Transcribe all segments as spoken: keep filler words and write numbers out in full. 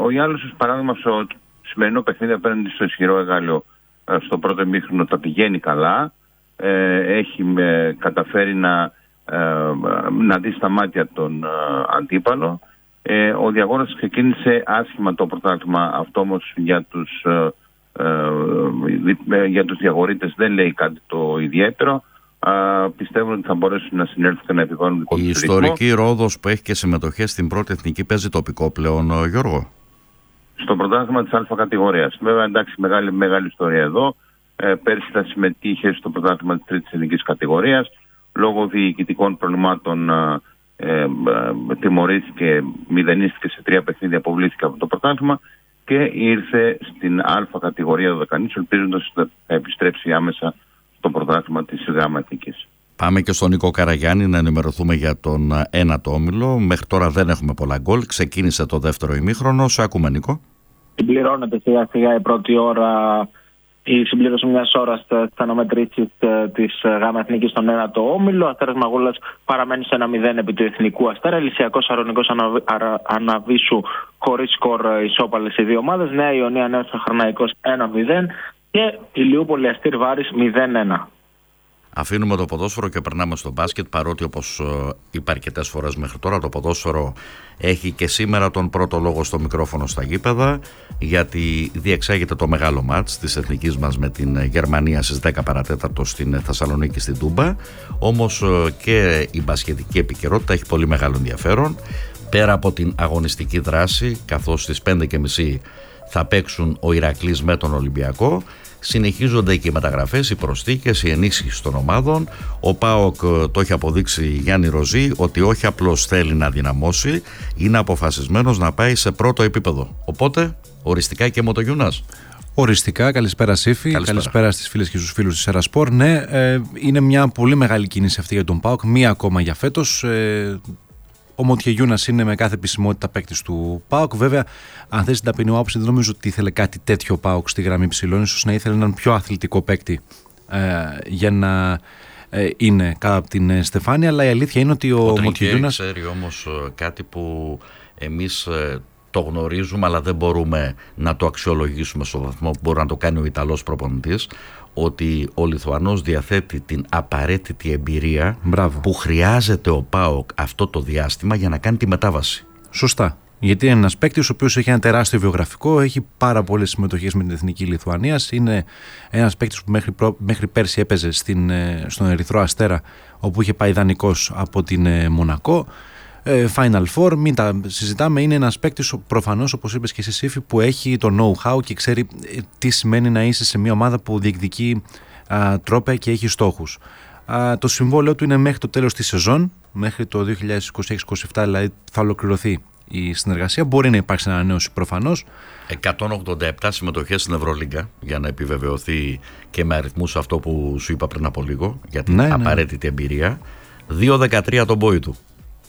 ο Γιάννης, παράδειγμα, στο σημερινό παιχνίδι απέναντι στο ισχυρό Εγάλεο, στο πρώτο ημίχρονο τα πηγαίνει καλά. Ε, έχει με, καταφέρει να, ε, να δει στα μάτια τον ε, αντίπαλο. Ε, ο Διαγόρας ξεκίνησε άσχημα το πρωτάθλημα, αυτό όμως για τους, ε, ε, για τους Διαγορίτες δεν λέει κάτι το ιδιαίτερο. Uh, πιστεύουν ότι θα μπορέσουν να συνέλθουν και να επιβάλλουν δικό τους ρυθμό. Η ιστορική Ρόδος που έχει και συμμετοχές στην πρώτη εθνική παίζει τοπικό πλέον, Γιώργο? Στο πρωτάθλημα της Α κατηγορίας. Βέβαια, εντάξει, μεγάλη, μεγάλη ιστορία εδώ. Ε, πέρσι θα συμμετείχε στο πρωτάθλημα της τρίτης εθνικής κατηγορίας. Λόγω διοικητικών προβλημάτων ε, ε, ε, τιμωρήθηκε, μηδενίστηκε σε τρία παιχνίδια, αποβλήθηκε από το πρωτάθλημα και ήρθε στην Α κατηγορία δωδεκανήσεων, ελπίζοντας ότι θα επιστρέψει άμεσα το πρωτάθλημα της ΓΑΜΑ Εθνικής. Πάμε και στον Νίκο Καραγιάννη να ενημερωθούμε για τον ένατο όμιλο. Μέχρι τώρα δεν έχουμε πολλά γκολ. Ξεκίνησε το δεύτερο ημίχρονο. Σε ακούμε, Νίκο. Συμπληρώνεται σιγά σιγά η πρώτη ώρα, η συμπλήρωση μιας ώρας στις αναμετρήσεις της ΓΑΜΑ Εθνικής στον ένατο όμιλο. Ο Αστέρας Μαγούλας παραμένει σε ένα μηδέν επί του Εθνικού Αστέρα. Ελυσιακός Αρωνικός Αναβίσου χωρίς σκορ, ισόπαλες οι δύο ομάδες. Νέα Ιωνία Νέος Χαρναϊκός ένα μηδέν. Και Ηλιούπολη Αστήρ Βάρης μηδέν ένα. Αφήνουμε το ποδόσφαιρο και περνάμε στο μπάσκετ, παρότι όπως είπα αρκετές φορές μέχρι τώρα, το ποδόσφαιρο έχει και σήμερα τον πρώτο λόγο στο μικρόφωνο στα γήπεδα, γιατί διεξάγεται το μεγάλο μάτς της εθνικής μας με την Γερμανία στις δέκα παρατέταρτο στην Θεσσαλονίκη, στην Τούμπα. Όμως και η μπασκετική επικαιρότητα έχει πολύ μεγάλο ενδιαφέρον, πέρα από την αγωνιστική δράση, καθώς στις πέντε και μισή θα παίξουν ο Ηρακλής με τον Ολυμπιακό. Συνεχίζονται και οι μεταγραφές, οι προσθήκες, η ενίσχυση των ομάδων. Ο ΠΑΟΚ, το έχει αποδείξει Γιάννη Ροζή, ότι όχι απλώς θέλει να δυναμώσει, είναι αποφασισμένος να πάει σε πρώτο επίπεδο. Οπότε, οριστικά και Μοτογιούνας. Οριστικά, καλησπέρα Σύφη, καλησπέρα, καλησπέρα στις φίλες και στους φίλους της Ερασπορ. Ναι, ε, είναι μια πολύ μεγάλη κίνηση αυτή για τον ΠΑΟΚ, μία ακόμα για φέτος. Ε, Ο Μοτιεγιούνας είναι με κάθε επισημότητα παίκτης του ΠΑΟΚ. Βέβαια, αν θέσει την ταπεινή άποψη, δεν νομίζω ότι ήθελε κάτι τέτοιο ΠΑΟΚ στη γραμμή ψηλών. Ίσως να ήθελε έναν πιο αθλητικό παίκτη ε, για να ε, είναι κάτω από την ε, στεφάνια. Αλλά η αλήθεια είναι ότι ο, ο Μοτιεγιούνας. Ξέρει όμως ε, κάτι που εμείς ε, το γνωρίζουμε, αλλά δεν μπορούμε να το αξιολογήσουμε στο βαθμό που μπορεί να το κάνει ο Ιταλός προπονητής. Ότι ο Λιθουανός διαθέτει την απαραίτητη εμπειρία. Μπράβο. Που χρειάζεται ο ΠΑΟΚ αυτό το διάστημα για να κάνει τη μετάβαση. Σωστά. Γιατί είναι ένας παίκτης ο οποίος έχει ένα τεράστιο βιογραφικό, έχει πάρα πολλές συμμετοχές με την Εθνική Λιθουανίας. Είναι ένας παίκτης που μέχρι, προ... μέχρι πέρσι έπαιζε στην... στον Ερυθρό Αστέρα, όπου είχε πάει δανεικός από την Μονακό. Final Four, μην τα συζητάμε, είναι ένας παίκτης προφανώς, όπως είπες και εσύ Σύφη, που έχει το know-how και ξέρει τι σημαίνει να είσαι σε μια ομάδα που διεκδικεί α, τρόπια και έχει στόχους. Α, το συμβόλαιο του είναι μέχρι το τέλος της σεζόν, μέχρι το δύο χιλιάδες είκοσι έξι είκοσι επτά δηλαδή θα ολοκληρωθεί η συνεργασία. Μπορεί να υπάρξει ανανέωση προφανώς. εκατόν ογδόντα επτά συμμετοχές στην Ευρωλίγκα, για να επιβεβαιωθεί και με αριθμούς αυτό που σου είπα πριν από λίγο, για την ναι, απαραίτητη ναι. εμπειρία. δύο δεκατρία τον πόη του.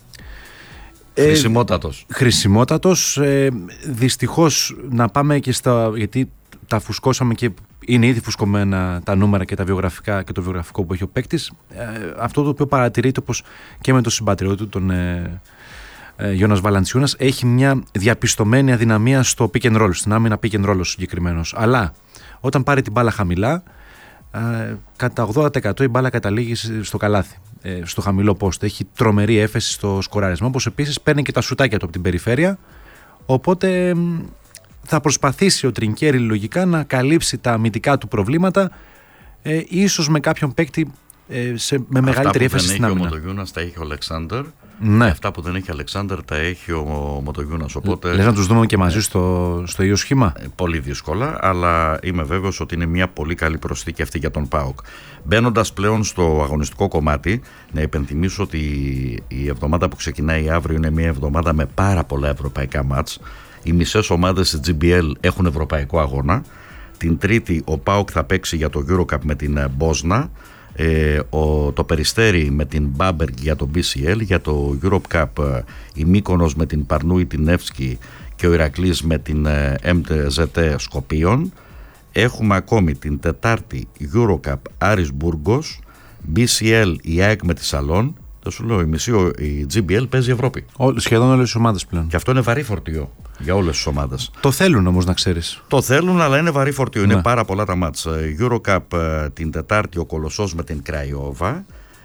Χρησιμότατος. Ε, χρησιμότατος. Ε, δυστυχώς να πάμε και στα. Γιατί τα φουσκώσαμε και είναι ήδη φουσκωμένα τα νούμερα και τα βιογραφικά και το βιογραφικό που έχει ο παίκτης. Ε, αυτό το οποίο παρατηρείται, όπως και με τον συμπατριώτη του, τον ε, ε, Γιώνας Valanciunas, έχει μια διαπιστωμένη αδυναμία στο pick and roll, στην άμυνα pick and roll συγκεκριμένος. Αλλά όταν πάρει την μπάλα χαμηλά, ε, κατά ογδόντα τοις εκατό η μπάλα καταλήγει στο καλάθι, ε, στο χαμηλό πόστο. Έχει τρομερή έφεση στο σκοράρισμα, όπως επίσης παίρνει και τα σουτάκια του από την περιφέρεια. Οπότε θα προσπαθήσει ο Τρινκέρι λογικά να καλύψει τα αμυντικά του προβλήματα, ε, ίσως με κάποιον παίκτη ε, σε, με μεγαλύτερη έφεση στην άμυνα. Αυτά που δεν έχει ο Μοτογιούνας τα έχει ο Αλεξάνδερ. Ναι. Αυτά που δεν έχει ο Αλεξάνδερ τα έχει ο Μοτογιούνας. Οπότε... Λες να τους δούμε και μαζί ε, στο, στο ίδιο σχήμα. Ε, πολύ δύσκολα, αλλά είμαι βέβαιος ότι είναι μια πολύ καλή προσθήκη αυτή για τον ΠΑΟΚ. Μπαίνοντας πλέον στο αγωνιστικό κομμάτι, να υπενθυμίσω ότι η εβδομάδα που ξεκινάει αύριο είναι μια εβδομάδα με πάρα πολλά ευρωπαϊκά μάτς. Οι μισές ομάδες της τζι μπι ελ έχουν ευρωπαϊκό αγώνα. Την Τρίτη ο ΠΑΟΚ θα παίξει για το EuroCup με την Μπόσνα. Ε, ο, το Περιστέρι με την Μπάμπεργκ για το μπι σι ελ. Για το Europe Cup η Μύκονος με την Παρνούη την Νεύσκη και ο Ηρακλής με την εμ τι ζετ Σκοπίων. Έχουμε ακόμη την Τετάρτη EuroCup Άρης Μπούργος, μπι σι ελ η ΑΕΚ με τη Σαλόν. Το σου λέω, η μισή η τζι μπι ελ παίζει Ευρώπη. Ό, σχεδόν όλες τις ομάδες πλέον. Και αυτό είναι βαρύ φορτίο. Για όλες τις ομάδες. Το θέλουν όμως, να ξέρεις. Το θέλουν, αλλά είναι βαρύ φορτίο. Ναι. Είναι πάρα πολλά τα μάτς. Eurocup την Τετάρτη ο Κολοσσός με την Κραϊόβα.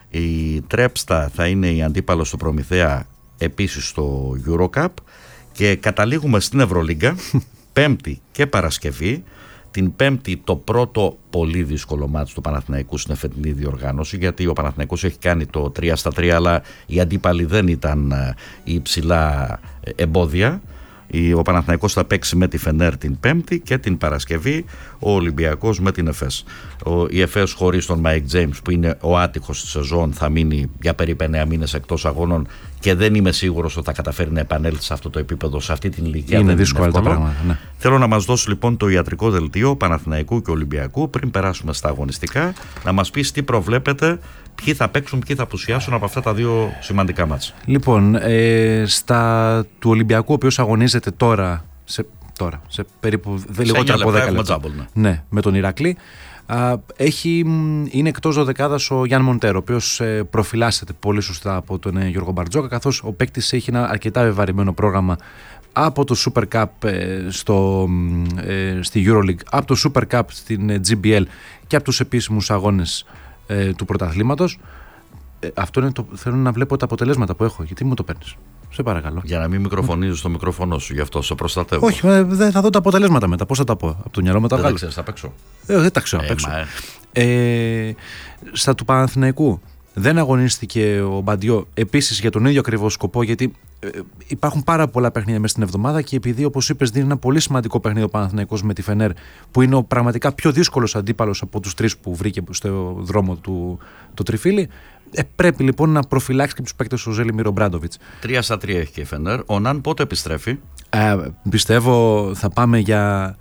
Η Τρέψτα θα είναι η αντίπαλος του Προμηθέα επίσης στο Eurocup. Και καταλήγουμε στην Ευρωλίγκα Πέμπτη και Παρασκευή. Την Πέμπτη το πρώτο πολύ δύσκολο μάτς του Παναθηναϊκού στην φετινή διοργάνωση, γιατί ο Παναθηναϊκός έχει κάνει το τρία στα τρία, αλλά οι αντίπαλοι δεν ήταν οι υψηλά εμπόδια. Ο Παναθηναϊκός θα παίξει με τη Φενέρ την Πέμπτη και την Παρασκευή ο Ολυμπιακός με την Εφές. Η Εφές χωρίς τον Μάικ Τζέιμς, που είναι ο άτυχος της σεζόν, θα μείνει για περίπου εννέα μήνες εκτός αγώνων και δεν είμαι σίγουρος ότι θα καταφέρει να επανέλθει σε αυτό το επίπεδο, σε αυτή την ηλικία. Είναι δύσκολα τα πράγματα. Ναι. Θέλω να μας δώσει λοιπόν το ιατρικό δελτίο Παναθηναϊκού και Ολυμπιακού πριν περάσουμε στα αγωνιστικά, να μας πεις τι προβλέπετε, ποιοι θα παίξουν, ποιοι θα απουσιάσουν από αυτά τα δύο σημαντικά μάτς. Λοιπόν, ε, στα του Ολυμπιακού, ο οποίος αγωνίζεται τώρα, σε, τώρα, σε περίπου λιγότερο από δέκα λεπτά, ναι, με τον Ηρακλή, α, έχει, είναι εκτός δωδεκάδας ο Γιάνν Μοντέρο, ο οποίος ε, προφυλάσσεται πολύ σωστά από τον ε, Γιώργο Μπαρτζόκα, καθώς ο παίκτης έχει ένα αρκετά βεβαρημένο πρόγραμμα από το Super Cup ε, στο, ε, στη EuroLeague, από το Super Cup στην ε, τζι μπι ελ και από τους επίσημους αγώνες ε, του πρωταθλήματος. Ε, αυτό είναι το, θέλω να βλέπω τα αποτελέσματα που έχω. Γιατί μου το παίρνεις? Σε παρακαλώ. Για να μην μικροφωνίζεις το μικρόφωνο σου, γι' αυτό σε προστατεύω. Όχι, ε, δεν θα δω τα αποτελέσματα μετά. Πώς θα τα πω? Από το μυαλό μου τα βγάλω. Δεν ξέρεις, θα παίξω. Ε, δεν τα ξέρω να παίξω. Ε, ε, στα του Παναθηναϊκού δεν αγωνίστηκε ο Μπαντιό, επίσης για τον ίδιο ακριβώς σκοπό, γιατί ε, υπάρχουν πάρα πολλά παιχνίδια μέσα στην εβδομάδα και επειδή, όπως είπες, δίνει ένα πολύ σημαντικό παιχνίδι ο Παναθηναϊκός με τη Φενέρ, που είναι ο πραγματικά πιο δύσκολος αντίπαλος από τους τρεις που βρήκε στο δρόμο του το τριφύλι. Ε, πρέπει λοιπόν να προφυλάξει και τους παίκτες ο Ζέλιμιρ Ομπράντοβιτς. Τρία στα τρία έχει και η Φενέρ. Ο Ναν πότε επιστρέφει? Ε, πιστεύω θα πάμε για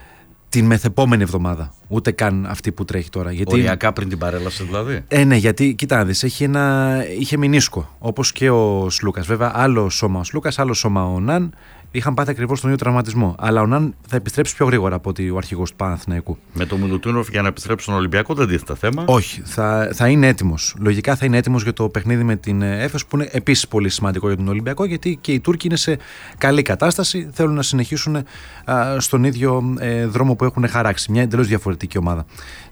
την μεθεπόμενη εβδομάδα. Ούτε καν αυτή που τρέχει τώρα. Γιατί... Οριακά πριν την παρέλαση δηλαδή. Ε, ναι, γιατί κοίτα να δεις, έχει ένα... είχε μηνίσκο, όπως και ο Σλούκας. Βέβαια, άλλο σώμα ο Σλούκας, άλλο σώμα ο Ναν. Είχαν πάθει ακριβώς τον ίδιο τραυματισμό. Αλλά ο Ναν θα επιστρέψει πιο γρήγορα από ότι ο αρχηγός του Παναθηναϊκού. Με τον Μιλουτίνοφ για να επιστρέψει στον Ολυμπιακό δεν τίθεται θέμα. Όχι, θα, θα είναι έτοιμος. Λογικά θα είναι έτοιμος για το παιχνίδι με την Έφες, που είναι επίσης πολύ σημαντικό για τον Ολυμπιακό, γιατί και οι Τούρκοι είναι σε καλή κατάσταση. Θέλουν να συνεχίσουν α, στον ίδιο ε, δρόμο που έχουν χαράξει. Μια εντελώς διαφορετική ομάδα.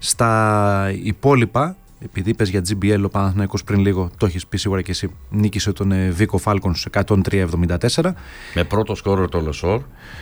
Στα υπόλοιπα, επειδή είπες για τζι μπι ελ, ο Παναθηναϊκός πριν λίγο, το έχεις πει σίγουρα και εσύ, νίκησε τον ε, Βίκο Φάλκονς εκατόν τρία εβδομήντα τέσσερα. Με πρώτο σκόρερ το Λεσόρ.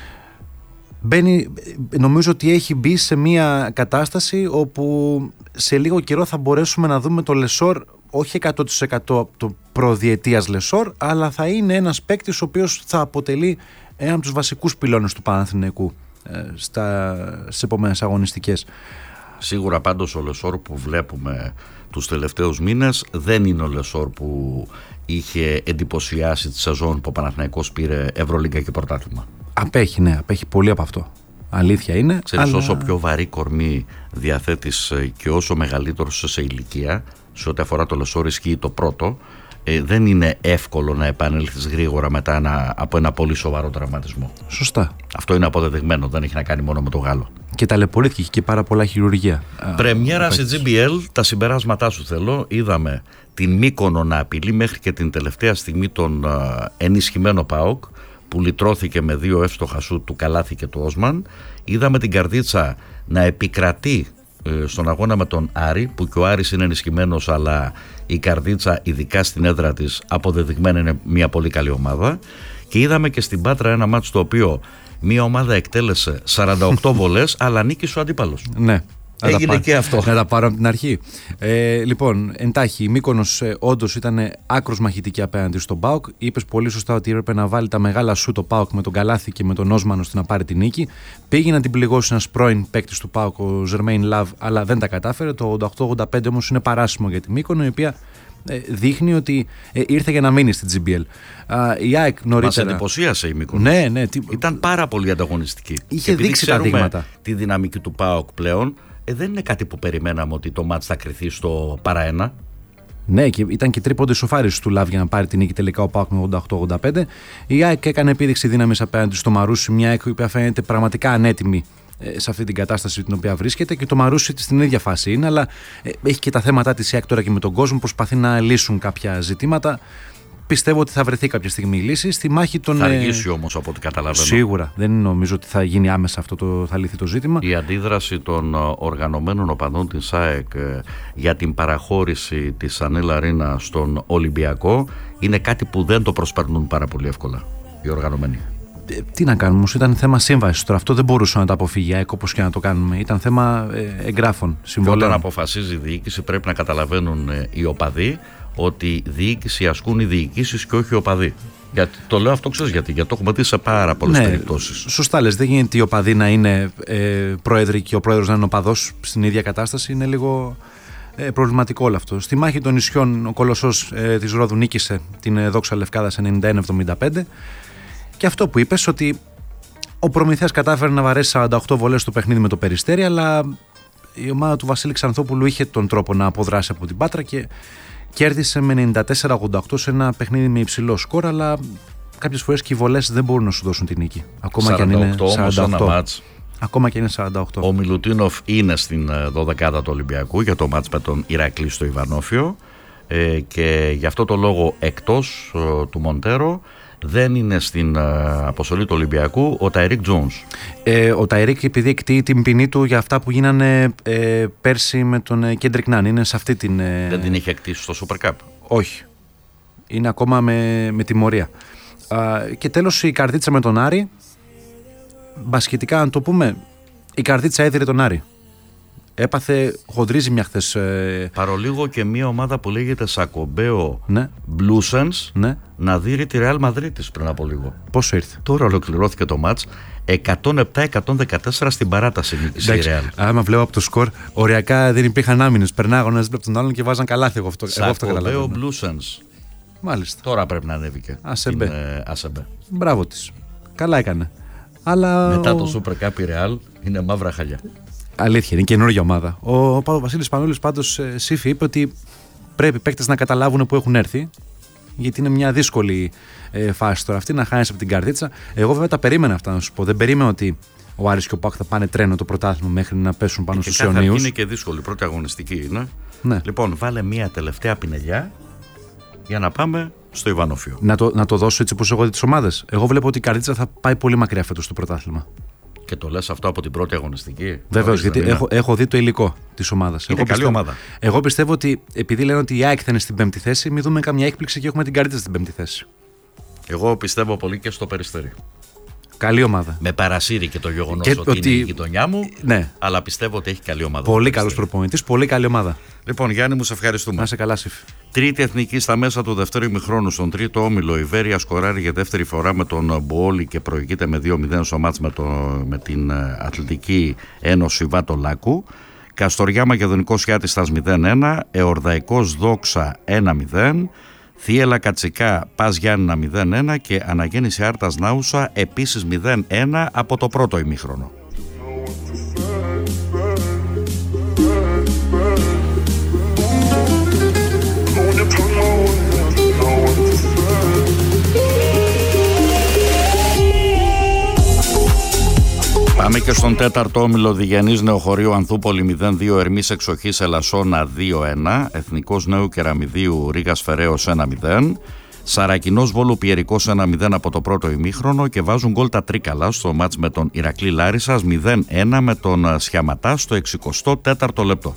Μπαίνει, νομίζω ότι έχει μπει σε μια κατάσταση όπου σε λίγο καιρό θα μπορέσουμε να δούμε το Λεσόρ, όχι εκατό τοις εκατό το προδιετίας Λεσόρ, αλλά θα είναι ένας παίκτης ο οποίος θα αποτελεί ένα από τους βασικούς πυλώνες του Παναθηναϊκού ε, στα, στις επόμενες αγωνιστικές. Σίγουρα πάντως ο Λεσόρ που βλέπουμε τους τελευταίους μήνες δεν είναι ο Λεσόρ που είχε εντυπωσιάσει τη σεζόν που ο Παναθηναϊκός πήρε Ευρωλίγκα και πρωτάθλημα. Απέχει, ναι, απέχει πολύ από αυτό. Αλήθεια είναι. Ξέρεις, αλλά... όσο πιο βαρύ κορμί διαθέτεις και όσο μεγαλύτερος σε ηλικία, σε ό,τι αφορά το Λεσόρ ισχύει το πρώτο, ε, δεν είναι εύκολο να επανέλθεις γρήγορα μετά ένα, από ένα πολύ σοβαρό τραυματισμό. Σωστά. Αυτό είναι αποδεδειγμένο, δεν έχει να κάνει μόνο με το Γάλλο. Και ταλαιπωρήθηκε και πάρα πολλά χειρουργία. Πρεμιέρα σε τζι μπι ελ, τα συμπεράσματά σου θέλω. Είδαμε την Μύκονο να απειλεί μέχρι και την τελευταία στιγμή τον uh, ενισχυμένο ΠΑΟΚ, που λυτρώθηκε με δύο εύστοχα σουτ του Καλάθη και του Όσμαν. Είδαμε την Καρδίτσα να επικρατεί ε, στον αγώνα με τον Άρη, που και ο Άρης είναι ενισχυμένος, αλλά η Καρδίτσα, ειδικά στην έδρα της, αποδεδειγμένα είναι μια πολύ καλή ομάδα. Και είδαμε και στην Πάτρα ένα μάτσο το οποίο μια ομάδα εκτέλεσε σαράντα οκτώ βολές, αλλά νίκησε ο αντίπαλος. Ναι. Έγινε και αυτό. Να τα πάρω από την αρχή. Ε, λοιπόν, εντάχει, η Μύκονος ε, όντως ήταν άκρος μαχητική απέναντι στον ΠΑΟΚ. Είπες πολύ σωστά ότι έπρεπε να βάλει τα μεγάλα σου το ΠΑΟΚ με τον Καλάθη και με τον Όσμαν ώστε να πάρει την νίκη. Πήγε να την πληγώσει ένας πρώην παίκτης του ΠΑΟΚ, ο Ζερμέιν Λαβ, αλλά δεν τα κατάφερε. Το ογδόντα οκτώ ογδόντα πέντε όμως είναι παράσιμο για τη Μύκονο, η οποία ε, δείχνει ότι ε, ήρθε για να μείνει στην τζι μπι ελ. Uh, η ΑΕΚ νωρίτερα. Μας εντυπωσίασε η Μύκονο. Ναι, ναι. Τι... Ήταν πάρα πολύ ανταγωνιστική. Είχε δείξει τα δείγματα. Τη δυναμική του ΠΑΟΚ πλέον. Ε, δεν είναι κάτι που περιμέναμε ότι το μάτς θα κρυθεί στο παρά ένα. Ναι, και ήταν και τρίποντε σοφάριση του Λαβ για να πάρει την νίκη τελικά ο ΠΑΟΚ με ογδόντα οκτώ ογδόντα πέντε. Η ΑΕΚ έκανε επίδειξη δύναμης απέναντι στο Μαρούσι, μια ΑΕΚ που φαίνεται πραγματικά ανέτοιμη σε αυτή την κατάσταση την οποία βρίσκεται, και το Μαρούσι στην ίδια φάση είναι, αλλά έχει και τα θέματα της η ΑΕΚ τώρα και με τον κόσμο, προσπαθεί να λύσουν κάποια ζητήματα. πιστεύω ότι θα βρεθεί κάποια στιγμή η λύση. Στη μάχη των. Θα αργήσει όμως από ό,τι καταλαβαίνω. Σίγουρα. Δεν νομίζω ότι θα γίνει άμεσα αυτό το, θα λυθεί το ζήτημα. Η αντίδραση των οργανωμένων οπαδών της ΑΕΚ για την παραχώρηση της Ανέλ Αρίνα στον Ολυμπιακό είναι κάτι που δεν το προσπερνούν πάρα πολύ εύκολα οι οργανωμένοι. Τι να κάνουμε, όμως ήταν θέμα σύμβασης τώρα. Αυτό δεν μπορούσε να το αποφύγει η ΑΕΚ όπως και να το κάνουμε. Ήταν θέμα ε, εγγράφων, συμβολέων. Και όταν αποφασίζει η διοίκηση, πρέπει να καταλαβαίνουν ε, οι οπαδοί ότι διοίκηση ασκούν οι διοικήσεις και όχι οι οπαδοί. Γιατί, το λέω αυτό, ξέρεις γιατί, γιατί το έχουμε δει σε πάρα πολλές ναι, περιπτώσεις. Σωστά λες, δεν γίνεται οι οπαδοί να είναι ε, πρόεδροι και ο πρόεδρος να είναι οπαδός στην ίδια κατάσταση. Είναι λίγο ε, προβληματικό όλο αυτό. Στη μάχη των νησιών, ο Κολοσσός ε, της Ρόδου νίκησε την ε, Δόξα Λευκάδας ενενήντα ένα εβδομήντα πέντε. Και αυτό που είπες, ότι ο Προμηθέας κατάφερε να βαρέσει σαράντα οκτώ βολές στο παιχνίδι με το Περιστέρι, αλλά η ομάδα του Βασίλη Ξανθόπουλου είχε τον τρόπο να αποδράσει από την Πάτρα και κέρδισε με ενενήντα τέσσερα ογδόντα οκτώ σε ένα παιχνίδι με υψηλό σκορ, αλλά κάποιες φορές και οι βολές δεν μπορούν να σου δώσουν την νίκη. Ακόμα και αν είναι σαράντα οκτώ. Μάτς, ακόμα και είναι σαράντα οκτώ. Ο Μιλουτίνοφ είναι στην δωδεκάδα του Ολυμπιακού για το μάτς με τον Ηρακλή στο Ιβανόφιο ε, και γι' αυτό το λόγο εκτός ε, του Μοντέρο δεν είναι στην uh, αποστολή του Ολυμπιακού ο Ταϊρίκ Τζόουνς. Ε, ο Ταϊρίκ, επειδή εκτείει την ποινή του για αυτά που γίνανε ε, πέρσι με τον Κέντρικ Νάν, είναι σε αυτή την. Ε... Δεν την είχε εκτίσει στο Super Cup. Όχι. Είναι ακόμα με, με τιμωρία. Α, και τέλος η Καρδίτσα με τον Άρη. Μπασκετικά, αν το πούμε, η Καρδίτσα έδιρε τον Άρη. Έπαθε χοντρίζει μια χθες. Ε... Παρολίγο και μια ομάδα που λέγεται Σακομπέο ναι. Bluesens ναι. να δείρει τη Real Madrid πριν από λίγο. Πόσο ήρθε? Τώρα ολοκληρώθηκε το μάτς. εκατόν επτά εκατόν δεκατέσσερα στην παράταση νίκησε η Real. Άμα βλέπω από το σκορ, οριακά δεν υπήρχαν άμυνες. Περνάγανε ένας από τον άλλον και βάζαν καλάθι. Εγώ αυτό, Σακομπέο Bluesens. Μάλιστα. Τώρα πρέπει να ανέβηκε. Ασεμπέ. Την, ε, Ασεμπέ. Μπράβο της. Καλά έκανε. Αλλά μετά ο... το Super Cup η Real είναι μαύρα χαλιά. Αλήθεια, είναι καινούργια ομάδα. Ο, ο Βασίλης Πανούλης πάντως ε, Σύφη είπε ότι πρέπει οι παίκτες να καταλάβουν που έχουν έρθει, γιατί είναι μια δύσκολη ε, φάση τώρα αυτή να χάνεις από την Καρδίτσα. Εγώ βέβαια τα περίμενα αυτά να σου πω. Δεν περίμενα ότι ο Άρης και ο Πάκ θα πάνε τρένο το πρωτάθλημα μέχρι να πέσουν πάνω στους Ιωνίους. Είναι και δύσκολη, πρώτη αγωνιστική είναι. Ναι. Λοιπόν, βάλε μια τελευταία πινελιά για να πάμε στο Ιβανόφιο. Να το, να το δώσω έτσι όπως έχω δει τις ομάδες. Εγώ βλέπω ότι η Καρδίτσα θα πάει πολύ μακριά φέτος στο πρωτάθλημα. Και το λες αυτό από την πρώτη αγωνιστική? Βεβαίως, γιατί έχω, έχω δει το υλικό της ομάδας. Είναι εγώ καλή πιστεύω, ομάδα. Εγώ πιστεύω ότι επειδή λένε ότι η ΑΕΚ θα είναι στην πέμπτη θέση, μην δούμε καμιά έκπληξη και έχουμε την Καρδίτσα στην πέμπτη θέση. Εγώ πιστεύω πολύ και στο Περιστέρι. Καλή ομάδα. Με παρασύρει και το γεγονός ότι, ότι είναι η γειτονιά μου, ναι. αλλά πιστεύω ότι έχει καλή ομάδα. Πολύ καλός προπονητής, πολύ καλή ομάδα. Λοιπόν, Γιάννη μου, σε ευχαριστούμε. Να σε καλά, Σύφη. Τρίτη εθνική στα μέσα του δεύτερου ημιχρόνου, στον τρίτο όμιλο. Η Βέρεια σκοράρει για δεύτερη φορά με τον Μπουόλη και προηγείται με δύο μηδέν στο μάτς με, το, με την Αθλητική Ένωση Βάτο Λάκου. Καστοριά Μακεδονικός Χιάτιστας μηδέν ένα, Εορδαϊκός Δόξα ένα μηδέν, Θίελα Κατσικά Πας Γιάννηνα μηδέν ένα και Αναγέννηση Άρτας Νάουσα επίσης μηδέν ένα από το πρώτο ημίχρονο. Πάμε και στον τέταρτο όμιλο. Διγενής Νεοχωρίου Ανθούπολη μηδέν δύο, Ερμής Εξοχής Ελασσόνα δύο ένα, Εθνικός Νέου Κεραμιδίου Ρήγας Φεραίος ένα μηδέν, Σαρακινός Βόλου Πιερικός ένα μηδέν από το πρώτο ημίχρονο και βάζουν γκολ τα Τρίκαλα στο μάτς με τον Ηρακλή Λάρισσας μηδέν ένα με τον Σιαματά στο εξηκοστό τέταρτο λεπτό.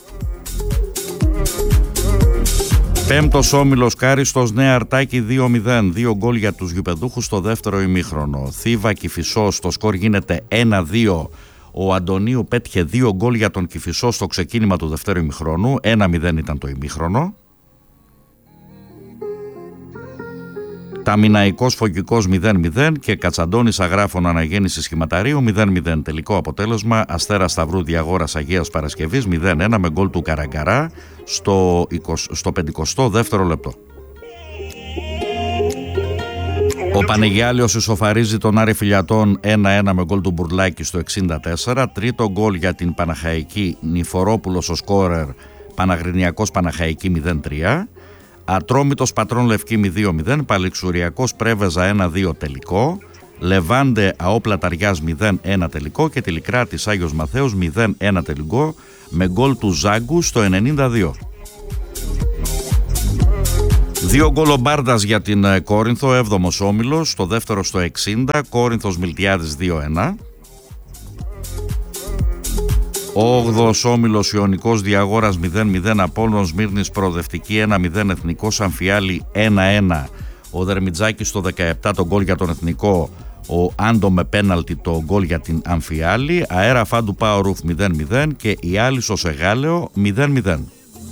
Πέμπτος όμιλος Κάριστος Νέα Αρτάκη δύο μηδέν, δύο γκολ για τους γηπεδούχους στο δεύτερο ημίχρονο. Θήβα Κηφισός, το σκορ γίνεται ένα δύο. Ο Αντωνίου πέτυχε δύο γκολ για τον Κηφισό στο ξεκίνημα του δεύτερου ημίχρονου. ένα μηδέν ήταν το ημίχρονο. Ταμιναϊκός Φωκικός μηδέν μηδέν και Κατσαντώνης Αγράφων Αναγέννηση Σχηματαρίου μηδέν μηδέν. Τελικό αποτέλεσμα Αστέρα Σταυρού Διαγόρας Αγίας Παρασκευής μηδέν ένα με γκολ του Καραγκαρά στο, στο πενηκοστό δεύτερο λεπτό. Ο Πανεγιάλιος ισοφαρίζει τον Άρη Φιλιατών ένα ένα με γκολ του Μπουρλάκη στο εξήντα τέσσερα. Τρίτο γκολ για την Παναχαϊκή, Νηφορόπουλος ο σκόρερ, Παναγρινιακός Παναχαϊκή μηδέν τρία. Ατρόμητος Πατρών Λευκή δύο μηδέν, Παλιξουριακός Πρέβεζα ένα δύο τελικό, Λεβάντε Αόπλα Ταριάς μηδέν ένα τελικό και Τηλικράτης Άγιος Μαθαίος μηδέν ένα τελικό με γκολ του Ζάγκου στο ενενήντα δύο. Δύο γκολ ο Μπάρντας για την Κόρινθο, έβδομος όμιλος, το δεύτερο στο εξήντα, Κόρινθος Μιλτιάδης δύο ένα. Όγδοος όμιλος Ιωνικός Διαγόρας μηδέν μηδέν, Απόλλων Σμύρνης Προοδευτική ένα μηδέν, Εθνικός Αμφιάλη ένα ένα. Ο Δερμιτζάκης στο δεκαεπτά το γκολ για τον Εθνικό, ο Άντο με πέναλτι το γκολ για την Αμφιάλη. Αέρα Φάντου Πάο Ρουφ μηδέν μηδέν και η Άλυσο Σεγάλεο μηδέν μηδέν.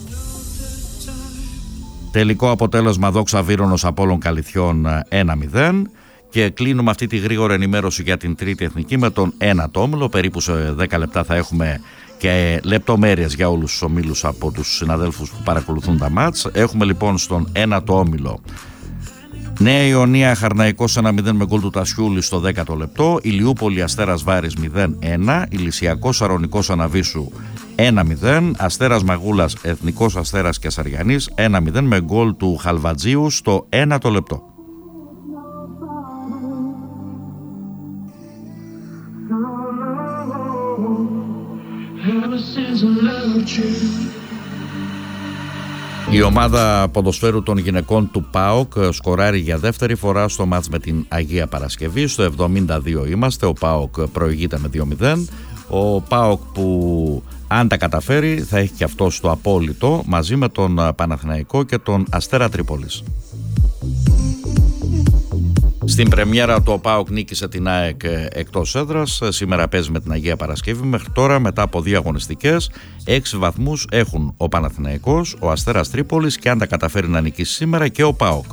Τελικό αποτέλεσμα Δόξα Βύρονος Απόλλων Καλυθιών ένα μηδέν. Και κλείνουμε αυτή τη γρήγορη ενημέρωση για την τρίτη εθνική με τον ένατο όμιλο. Περίπου σε δέκα λεπτά θα έχουμε και λεπτομέρειες για όλους τους ομίλους από τους συναδέλφους που παρακολουθούν τα μάτς. Έχουμε λοιπόν στον ένατο όμιλο Νέα Ιωνία Χαρναϊκός ένα μηδέν με γκολ του Τασιούλη στο δέκατο λεπτό, Ηλιούπολη Αστέρας Βάρης μηδέν ένα, Ηλυσιακός Σαρονικός Αναβίσου ένα μηδέν, Αστέρας Μαγούλας Εθνικός Αστέρας Κεσαριανής ένα μηδέν με γκολ του Χαλβατζίου στο ένατο λεπτό. Η ομάδα ποδοσφαίρου των γυναικών του ΠΑΟΚ σκοράρει για δεύτερη φορά στο μάτς με την Αγία Παρασκευή. Στο εβδομήντα δύο είμαστε, ο ΠΑΟΚ προηγείται με δύο μηδέν. Ο ΠΑΟΚ που αν τα καταφέρει θα έχει και αυτό στο απόλυτο μαζί με τον Παναθηναϊκό και τον Αστέρα Τρίπολης. Στην πρεμιέρα του ο ΠΑΟΚ νίκησε την ΑΕΚ εκτός έδρας. Σήμερα παίζει με την Αγία Παρασκευή. Μέχρι τώρα μετά από δύο αγωνιστικές έξι βαθμούς έχουν ο Παναθηναϊκός, ο Αστέρας Τρίπολης και αν τα καταφέρει να νικήσει σήμερα και ο ΠΑΟΚ.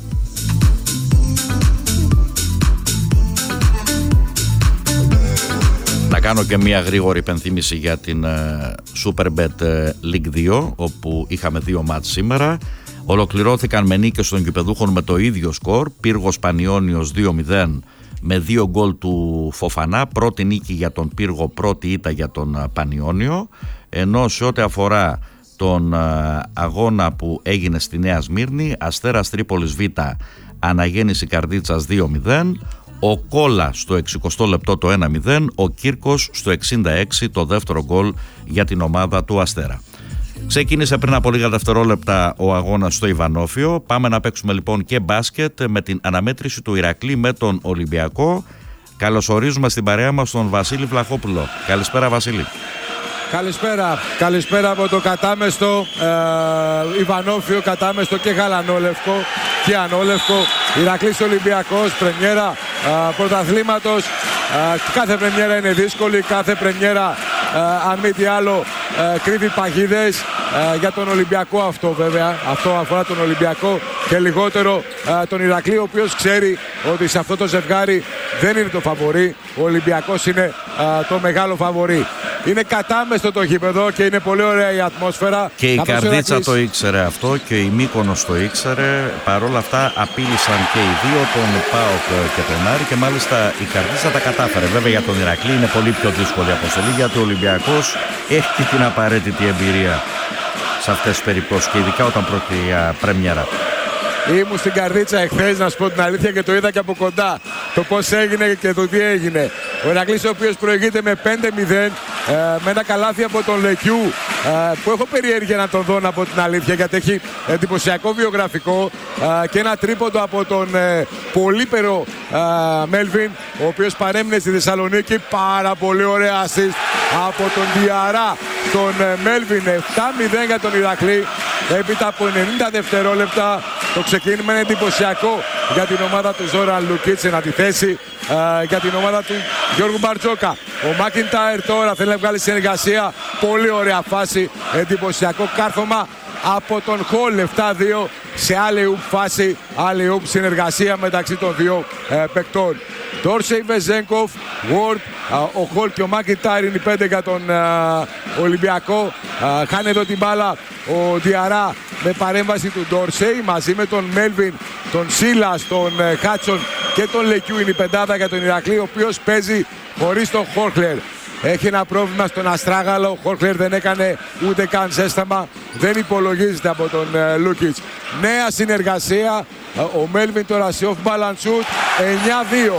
Να κάνω και μια γρήγορη υπενθύμηση για την Superbet League δύο, όπου είχαμε δύο μάτς σήμερα. Ολοκληρώθηκαν με νίκες των γηπεδούχων με το ίδιο σκορ. Πύργος Πανιώνιος δύο μηδέν με δύο γκολ του Φοφανά. Πρώτη νίκη για τον Πύργο, πρώτη ήττα για τον Πανιώνιο. Ενώ σε ό,τι αφορά τον αγώνα που έγινε στη Νέα Σμύρνη, Αστέρας Τρίπολης Β, Αναγέννηση Καρδίτσας δύο μηδέν. Ο Κόλλα στο εξηκοστό λεπτό το ένα μηδέν. Ο Κύρκος στο εξήντα έξι το δεύτερο γκολ για την ομάδα του Αστέρα. Ξεκίνησε πριν από λίγα δευτερόλεπτα ο αγώνας στο Ιβανόφιο. Πάμε να παίξουμε λοιπόν και μπάσκετ με την αναμέτρηση του Ηρακλή με τον Ολυμπιακό. Καλωσορίζουμε στην παρέα μας τον Βασίλη Βλαχόπουλο. Καλησπέρα Βασίλη. Καλησπέρα. Καλησπέρα από το κατάμεστο ε, Ιβανόφιο, κατάμεστο και γαλανόλευκο και ανόλευκο. Ηρακλής Ολυμπιακός, πρεμιέρα ε, πρωταθλήματος. Ε, κάθε πρεμιέρα είναι δύσκολη, κάθε πρεμιέρα ε, αν μη τι άλλο ε, κρύβει παγίδες. Ε, για τον Ολυμπιακό αυτό βέβαια, αυτό αφορά τον Ολυμπιακό και λιγότερο ε, τον Ηρακλή, ο οποίος ξέρει ότι σε αυτό το ζευγάρι δεν είναι το φαβορί. Ο Ολυμπιακός είναι ε, το μεγάλο φαβορί. Είναι κατάμεστο το γήπεδο και είναι πολύ ωραία η ατμόσφαιρα. Και η Καρδίτσα Ηρακλής... το ήξερε αυτό και η Μύκονος το ήξερε. Παρ' όλα αυτά απείλησαν και οι δύο, τον ΠΑΟΚ και τον Άρη, και μάλιστα η Καρδίτσα τα κατάφερε. Βέβαια για τον Ηρακλή είναι πολύ πιο δύσκολη αποστολή, γιατί ο Ολυμπιακός έχει και την απαραίτητη εμπειρία σε αυτές τις περιπτώσεις και ειδικά όταν πρόκειται για πρέμιερα. Ήμουν στην Καρδίτσα εχθές, να σου πω την αλήθεια, και το είδα και από κοντά το πώς έγινε και το τι έγινε. Ο Ηρακλής, ο οποίος προηγείται με πέντε μηδέν ε, με ένα καλάθι από τον Λεκιού, ε, που έχω περιέργεια να τον δω, από την αλήθεια, γιατί έχει εντυπωσιακό βιογραφικό, ε, και ένα τρίποντο από τον ε, πολύπερο ε, Μέλβιν, ο οποίος παρέμεινε στη Θεσσαλονίκη. Πάρα πολύ ωραία assist από τον Διαρά, τον ε, Μέλβιν. επτά μηδέν για τον Ηρακλή έπειτα από ενενήντα δευτερόλεπτα. Το ξεκίνημα είναι εντυπωσιακό για την ομάδα του Ζόραν Λουκίτς, εν αντιθέσει ε, για την ομάδα του Γιώργου Μπαρτζόκα. Ο Μάκιντάιρ τώρα θέλει να βγάλει συνεργασία. Πολύ ωραία φάση, εντυπωσιακό κάρφωμα από τον Χολ. Επτά δύο σε άλλη ουπ φάση, άλλη ουπ συνεργασία μεταξύ των δύο ε, παικτών. Ντόρσεϊ, Βεζένκοφ, Ward, ο Χολ και ο Μάκιντάιρ είναι οι πέντε για τον ε, Ολυμπιακό. Ε, χάνει εδώ την μπάλα ο Διαρά με παρέμβαση του Ντόρσεϊ μαζί με τον Μέλβιν, τον Σίλας, τον ε, Χάτσον και τον Λεκιού. Είναι η πεντάδα για τον Ηρακλή, ο οποίος παίζει χωρίς τον Χόρχλερ. Έχει ένα πρόβλημα στον Αστράγαλο. Ο Χόρχλερ δεν έκανε ούτε καν ζέσταμα. Δεν υπολογίζεται από τον ε, Λούκιτς. Νέα συνεργασία. Ε, ο Μέλβιν τώρα σε off balance shoot. εννιά δύο.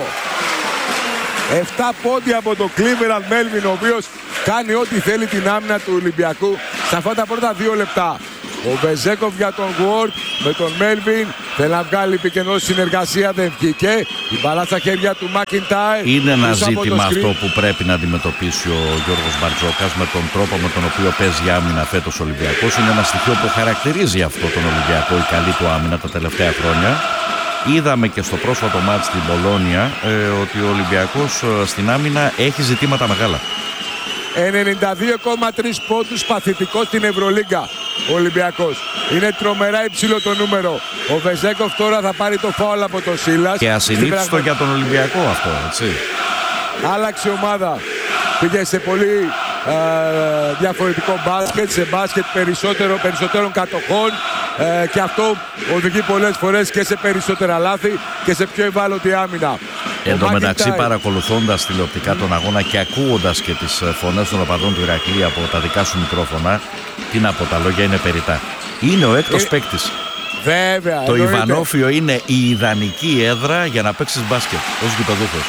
επτά πόντια από τον Cleveland Μέλβιν, ο οποίος κάνει ό,τι θέλει την άμυνα του Ολυμπιακού σε αυτά τα πρώτα δύο λεπτά. Ο Βεζέκοφ για τον Γουόρτ με τον Μέλβιν. Θέλει να βγάλει πικενό συνεργασία, δεν βγήκε. Η μπάλα στα χέρια του Μακιντάιρ. Είναι ένα ζήτημα αυτό που πρέπει να αντιμετωπίσει ο Γιώργος Μπαρτζόκας με τον τρόπο με τον οποίο παίζει άμυνα φέτος ο Ολυμπιακός. Είναι ένα στοιχείο που χαρακτηρίζει αυτό τον Ολυμπιακό, η καλή του άμυνα τα τελευταία χρόνια. Είδαμε και στο πρόσφατο μάτς στην Πολόνια ε, ότι ο Ολυμπιακός ε, στην άμυνα έχει ζητήματα μεγάλα. ενενήντα δύο κόμμα τρία πόντους παθητικός στην Ευρωλίγκα ο Ολυμπιακός. Είναι τρομερά υψηλό το νούμερο. Ο Βεζέκοφ τώρα θα πάρει το φάουλ από τον Σίλας. Και ασυνήθιστο για τον Ολυμπιακό αυτό, έτσι. Άλλαξε ομάδα. Πήγε σε πολύ ε, διαφορετικό μπάσκετ, σε μπάσκετ περισσότερο, περισσότερων κατοχών ε, και αυτό οδηγεί πολλές φορές και σε περισσότερα λάθη και σε πιο ευάλωτη άμυνα. Εν τω μεταξύ, παρακολουθώντας τηλεοπτικά τον αγώνα και ακούγοντας και τις φωνές των οπαδών του Ηρακλή από τα δικά σου μικρόφωνα, τι να πω, τα λόγια είναι περιττά. Είναι ο έκτος ε, παίκτης. Βέβαια. Το εννοείται. Ιβανόφιο είναι η ιδανική έδρα για να παίξεις μπάσκετ ως γηπεδούχος.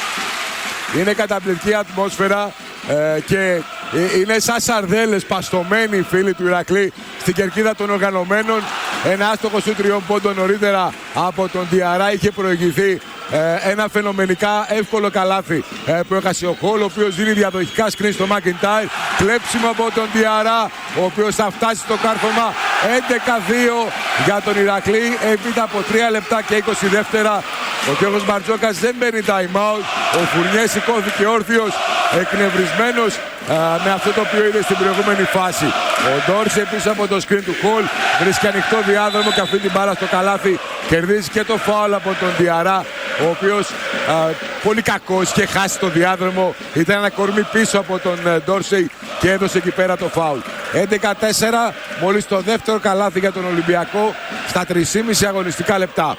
Είναι καταπληκτική ατμόσφαιρα ε, και είναι σαν σαρδέλες παστομένοι οι φίλοι του Ηρακλή στην κερκίδα των οργανωμένων. Ένα άστοχο σου τριών πόντων νωρίτερα από τον Διαρά είχε προηγηθεί ε, ένα φαινομενικά εύκολο καλάθι ε, που έχασε ο Χολ, ο οποίος δίνει διαδοχικά σκριν στο Μακιντάιρ. Κλέψιμο από τον Διαρά, ο οποίος θα φτάσει στο κάρφωμα. έντεκα δύο για τον Ηρακλή, έπειτα από τρία λεπτά και είκοσι δεύτερα. Ο Γιώργος Μπαρτζόκας δεν παίρνει time out. Ο Φουρνιές σηκώθηκε όρθιος, εκνευρισμένος α, με αυτό το οποίο είδε στην προηγούμενη φάση. Ο Ντόρσε πίσω από το screen του Χολ βρίσκει ανοιχτό διάδρομο και αυτή την μπάλα στο καλάθι. Κερδίζει και το φάουλ από τον Διαρά, ο οποίος α, πολύ κακός, είχε χάσει το διάδρομο. Ήταν ένα κορμί πίσω από τον Ντόρσε και έδωσε εκεί πέρα το φάουλ. έντεκα τέσσερα, μόλις το δεύτερο καλάθι για τον Ολυμπιακό στα τρία και μισό αγωνιστικά λεπτά.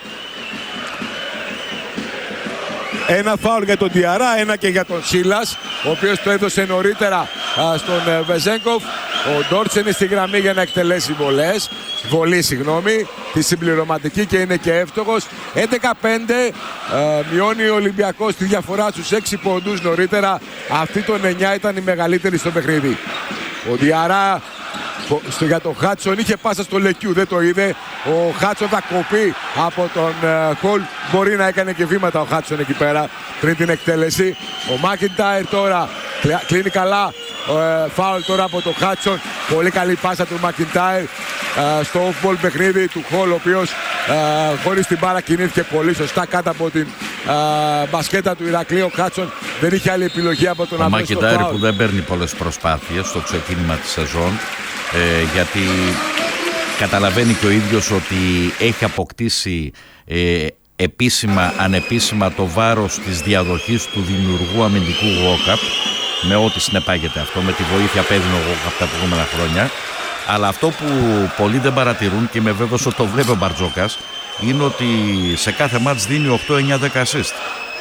Ένα φάουλ για τον Διαρά, ένα και για τον Σίλας, ο οποίος το έδωσε νωρίτερα α, στον ε, Βεζέγκοφ. Ο Ντόρτς είναι στη γραμμή για να εκτελέσει βολές, βολή συγγνώμη, τη συμπληρωματική και είναι και εύστοχος. έντεκα πέντε, ε, μειώνει ο Ολυμπιακός τη διαφορά στους έξι πόντους νωρίτερα. Αυτή των εννιά ήταν η μεγαλύτερη στο παιχνίδι. Ο Διαρά στο, για τον Χάτσον είχε πάσα στο Λεκιού, δεν το είδε. Ο Χάτσον θα κοπεί από τον uh, Χολ. Μπορεί να έκανε και βήματα ο Χάτσον εκεί πέρα πριν την εκτέλεση. Ο Μακιντάιρ τώρα κλείνει καλά. Uh, φάουλ τώρα από τον Χάτσον. Πολύ καλή πάσα του Μακιντάιρ uh, στο off-ball παιχνίδι του Χολ, ο οποίος uh, χωρίς την μπάρα κινήθηκε πολύ σωστά κάτω από την uh, μπασκέτα του Ηρακλή. Ο Χάτσον δεν είχε άλλη επιλογή από τον Αμέσο. Ο Μακιντάιρ που δεν παίρνει πολλές προσπάθειες στο ξεκίνημα της σεζόν, ε, γιατί καταλαβαίνει και ο ίδιος ότι έχει αποκτήσει ε, επίσημα, ανεπίσημα το βάρος της διαδοχής του δημιουργού αμυντικού walk-up, με ό,τι συνεπάγεται αυτό, με τη βοήθεια που έδινε ο walk-up τα προηγούμενα χρόνια. Αλλά αυτό που πολλοί δεν παρατηρούν και είμαι βέβαιος ότι το βλέπει ο Μπαρτζόκας, είναι ότι σε κάθε μάτς δίνει οκτώ εννιά δέκα assist.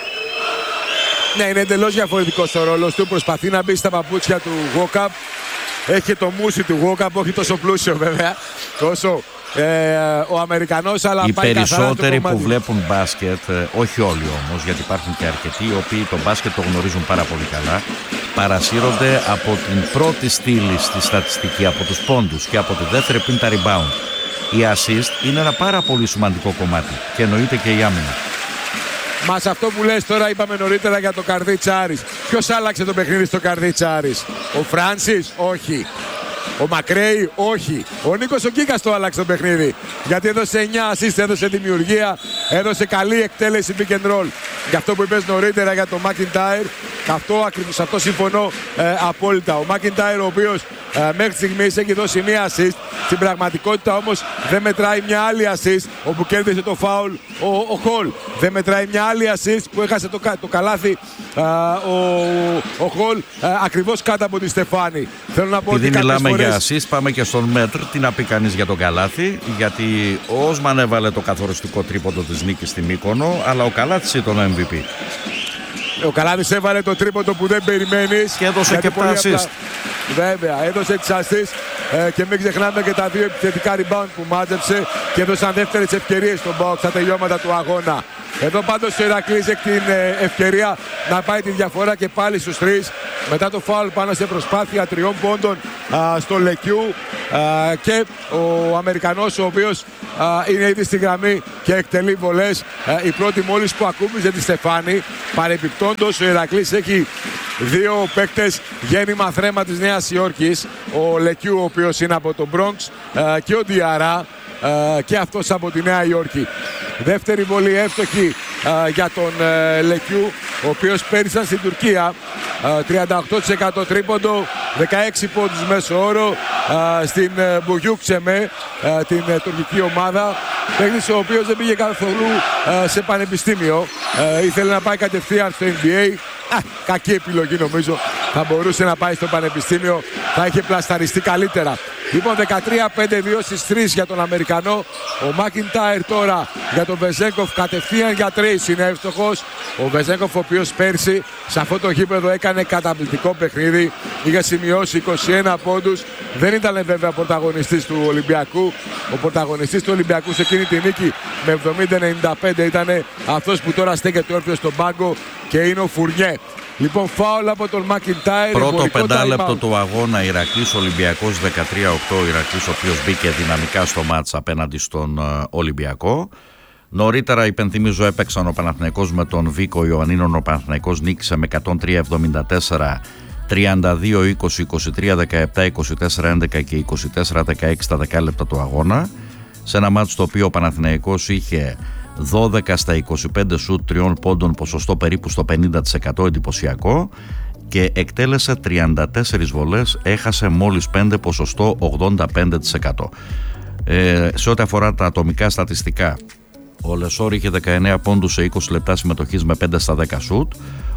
Ναι, είναι εντελώς διαφορετικός ο ρόλος του. Προσπαθεί να μπει στα παπούτσια του walk-up. Έχει το μουσι του walk-up, όχι τόσο πλούσιο βέβαια, τόσο ε, ο Αμερικανός, αλλά οι πάει περισσότεροι που βλέπουν μπάσκετ, ε, όχι όλοι όμως, γιατί υπάρχουν και αρκετοί οι οποίοι το μπάσκετ το γνωρίζουν πάρα πολύ καλά, παρασύρονται από την πρώτη στήλη στη στατιστική, από τους πόντους, και από τη δεύτερη που είναι τα rebound. Η assist είναι ένα πάρα πολύ σημαντικό κομμάτι και εννοείται και η άμυνα. Μα σε αυτό που λες τώρα, είπαμε νωρίτερα για το Καρδίτσα Άρης. Ποιος άλλαξε το παιχνίδι στο Καρδίτσα Άρης? Ο Φράνσις? Όχι. Ο Μακρέι? Όχι. Ο Νίκος ο Κίκας το άλλαξε το παιχνίδι. Γιατί έδωσε εννιά assist, έδωσε δημιουργία, έδωσε καλή εκτέλεση pick and roll. Για αυτό που είπες νωρίτερα για τον Μακιντάιρ, αυτό ακριβώς, αυτό συμφωνώ ε, απόλυτα. Ο Μακιντάιρ, ο οποίος ε, μέχρι στιγμής έχει δώσει μία assist, στην πραγματικότητα όμως δεν μετράει μια άλλη assist όπου κέρδισε το φάουλ ο, ο Χολ. Δεν μετράει μια άλλη assist που έχασε το, το καλάθι ε, ο, ο Χολ ε, ακριβώς κάτω από τη Στεφάνη. Θέλω να πω επειδή ότι μιλάμε φορές... για assist, πάμε και στον μέτρ. Τι να πει κανείς για τον καλάθι, γιατί ο Όσμαν έβαλε το καθοριστικό τρίποντο της νίκης στη Μύκονο, αλλά ο Καλάθης ήταν ο εμ βι πι. Ο Καλάθης έβαλε το τρίποντο που δεν περιμένεις και έδωσε και τα assist. Βέβαια, έδωσε τις assist ε, και μην ξεχνάμε και τα δύο επιθετικά rebound που μάζεψε και έδωσαν δεύτερες ευκαιρίες στον box στα τελειώματα του αγώνα. Εδώ πάντως ο Ηρακλής έχει την ε, ευκαιρία να πάει τη διαφορά και πάλι στους τρεις μετά το φάουλ πάνω σε προσπάθεια τριών πόντων α, στο Λεκιού. α, και ο Αμερικανός, ο οποίος α, είναι ήδη στη γραμμή και εκτελεί βολές. Η πρώτη μόλις που ακούμπησε τη Στεφάνη. Παρεπιπτόντως ο Ηρακλής έχει δύο παίκτες γέννημα θρέμα της Νέας Υόρκης, ο Λεκιού, ο οποίος είναι από το Μπρόγκς, και ο Διαρά, και αυτός από τη Νέα Υόρκη. Δεύτερη βολή εύστοχη για τον Λεκιού, ο οποίος πέρυσι στην Τουρκία, τριάντα οκτώ τοις εκατό τρίποντο, δεκαέξι πόντους μέσο όρο στην Μπουγιούκτσεμε, την τουρκική ομάδα. Παίκτης ο οποίος δεν πήγε καθόλου σε πανεπιστήμιο, ήθελε να πάει κατευθείαν στο N B A. Α, κακή επιλογή νομίζω. Θα μπορούσε να πάει στο πανεπιστήμιο, θα είχε πλασταριστεί καλύτερα. Λοιπόν, δεκατρία πέντε δύο στις τρεις για τον Αμερικανό. Ο Μάκιντάιρ τώρα για τον Βεζέγκοφ, κατευθείαν για τρεις, είναι εύστοχος. Ο Βεζέγκοφ, ο οποίος πέρσι σε αυτό το γήπεδο έκανε καταπληκτικό παιχνίδι, είχε σημειώσει είκοσι ένα πόντους. Δεν ήταν βέβαια πρωταγωνιστής του Ολυμπιακού. Ο πρωταγωνιστής του Ολυμπιακού σε εκείνη τη νίκη με εβδομήντα ενενήντα πέντε ήταν αυτός που τώρα στέκεται όρθιος στον πάγκο, και είναι ο Φουρνιέ. Λοιπόν, φάουλ από τον Μάκιντάιρ. Πρώτο πεντάλεπτο του αγώνα Ηρακλής Ολυμπιακός δεκατρία οκτώ. Ο Ηρακλής, ο οποίος μπήκε δυναμικά στο μάτς απέναντι στον Ολυμπιακό. Νωρίτερα, υπενθυμίζω, έπαιξαν ο Παναθηναϊκός με τον Βίκο Ιωαννίνων. Ο Παναθηναϊκός νίκησε με εκατόν τρία εβδομήντα τέσσερα, τριάντα δύο είκοσι, είκοσι τρία δεκαεπτά, είκοσι τέσσερα έντεκα και είκοσι τέσσερα δεκαέξι στα δεκάλεπτα του αγώνα. Σε ένα μάτς το οποίο ο Παναθηναϊκός είχε δώδεκα στα είκοσι πέντε σουτ τριών πόντων, ποσοστό περίπου στο πενήντα τοις εκατό, εντυπωσιακό, και εκτέλεσε τριάντα τέσσερις βολές, έχασε μόλις πέντε, ποσοστό ογδόντα πέντε τοις εκατό. Ε, σε ό,τι αφορά τα ατομικά στατιστικά, ο Λεσόρ είχε δεκαεννέα πόντους σε είκοσι λεπτά συμμετοχής με πέντε στα δέκα σουτ.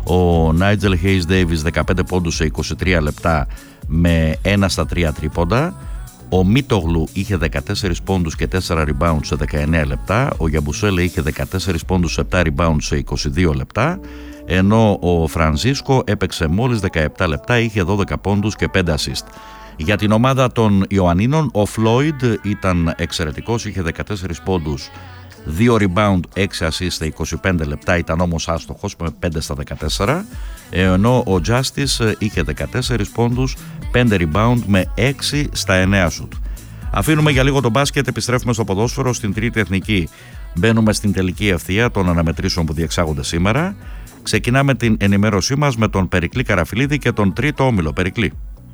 Ο Νάιτζελ Χέις Ντέιβις δεκαπέντε πόντους σε είκοσι τρία λεπτά με ένα στα τρία τρίποντα. Ο Μίτογλου είχε δεκατέσσερις πόντους και τέσσερα rebound σε δεκαεννέα λεπτά. Ο Γιαμπουσέλε είχε δεκατέσσερις πόντους σε επτά rebound σε είκοσι δύο λεπτά. Ενώ ο Φρανσίσκο έπαιξε μόλις δεκαεπτά λεπτά, είχε δώδεκα πόντους και πέντε assist. Για την ομάδα των Ιωαννίνων, ο Φλόιντ ήταν εξαιρετικός, είχε δεκατέσσερις πόντους, δύο rebound, έξι assist σε είκοσι πέντε λεπτά, ήταν όμως άστοχος με πέντε στα δεκατέσσερα. Ενώ ο Justice είχε δεκατέσσερις πόντους, πέντε rebound με έξι στα εννέα σουτ. Αφήνουμε για λίγο τον μπάσκετ, επιστρέφουμε στο ποδόσφαιρο, στην τρίτη εθνική. Μπαίνουμε στην τελική ευθεία των αναμετρήσεων που διεξάγονται σήμερα. Ξεκινάμε την ενημέρωσή μας με τον Περικλή Καραφιλίδη και τον τρίτο όμιλο. Περικλή.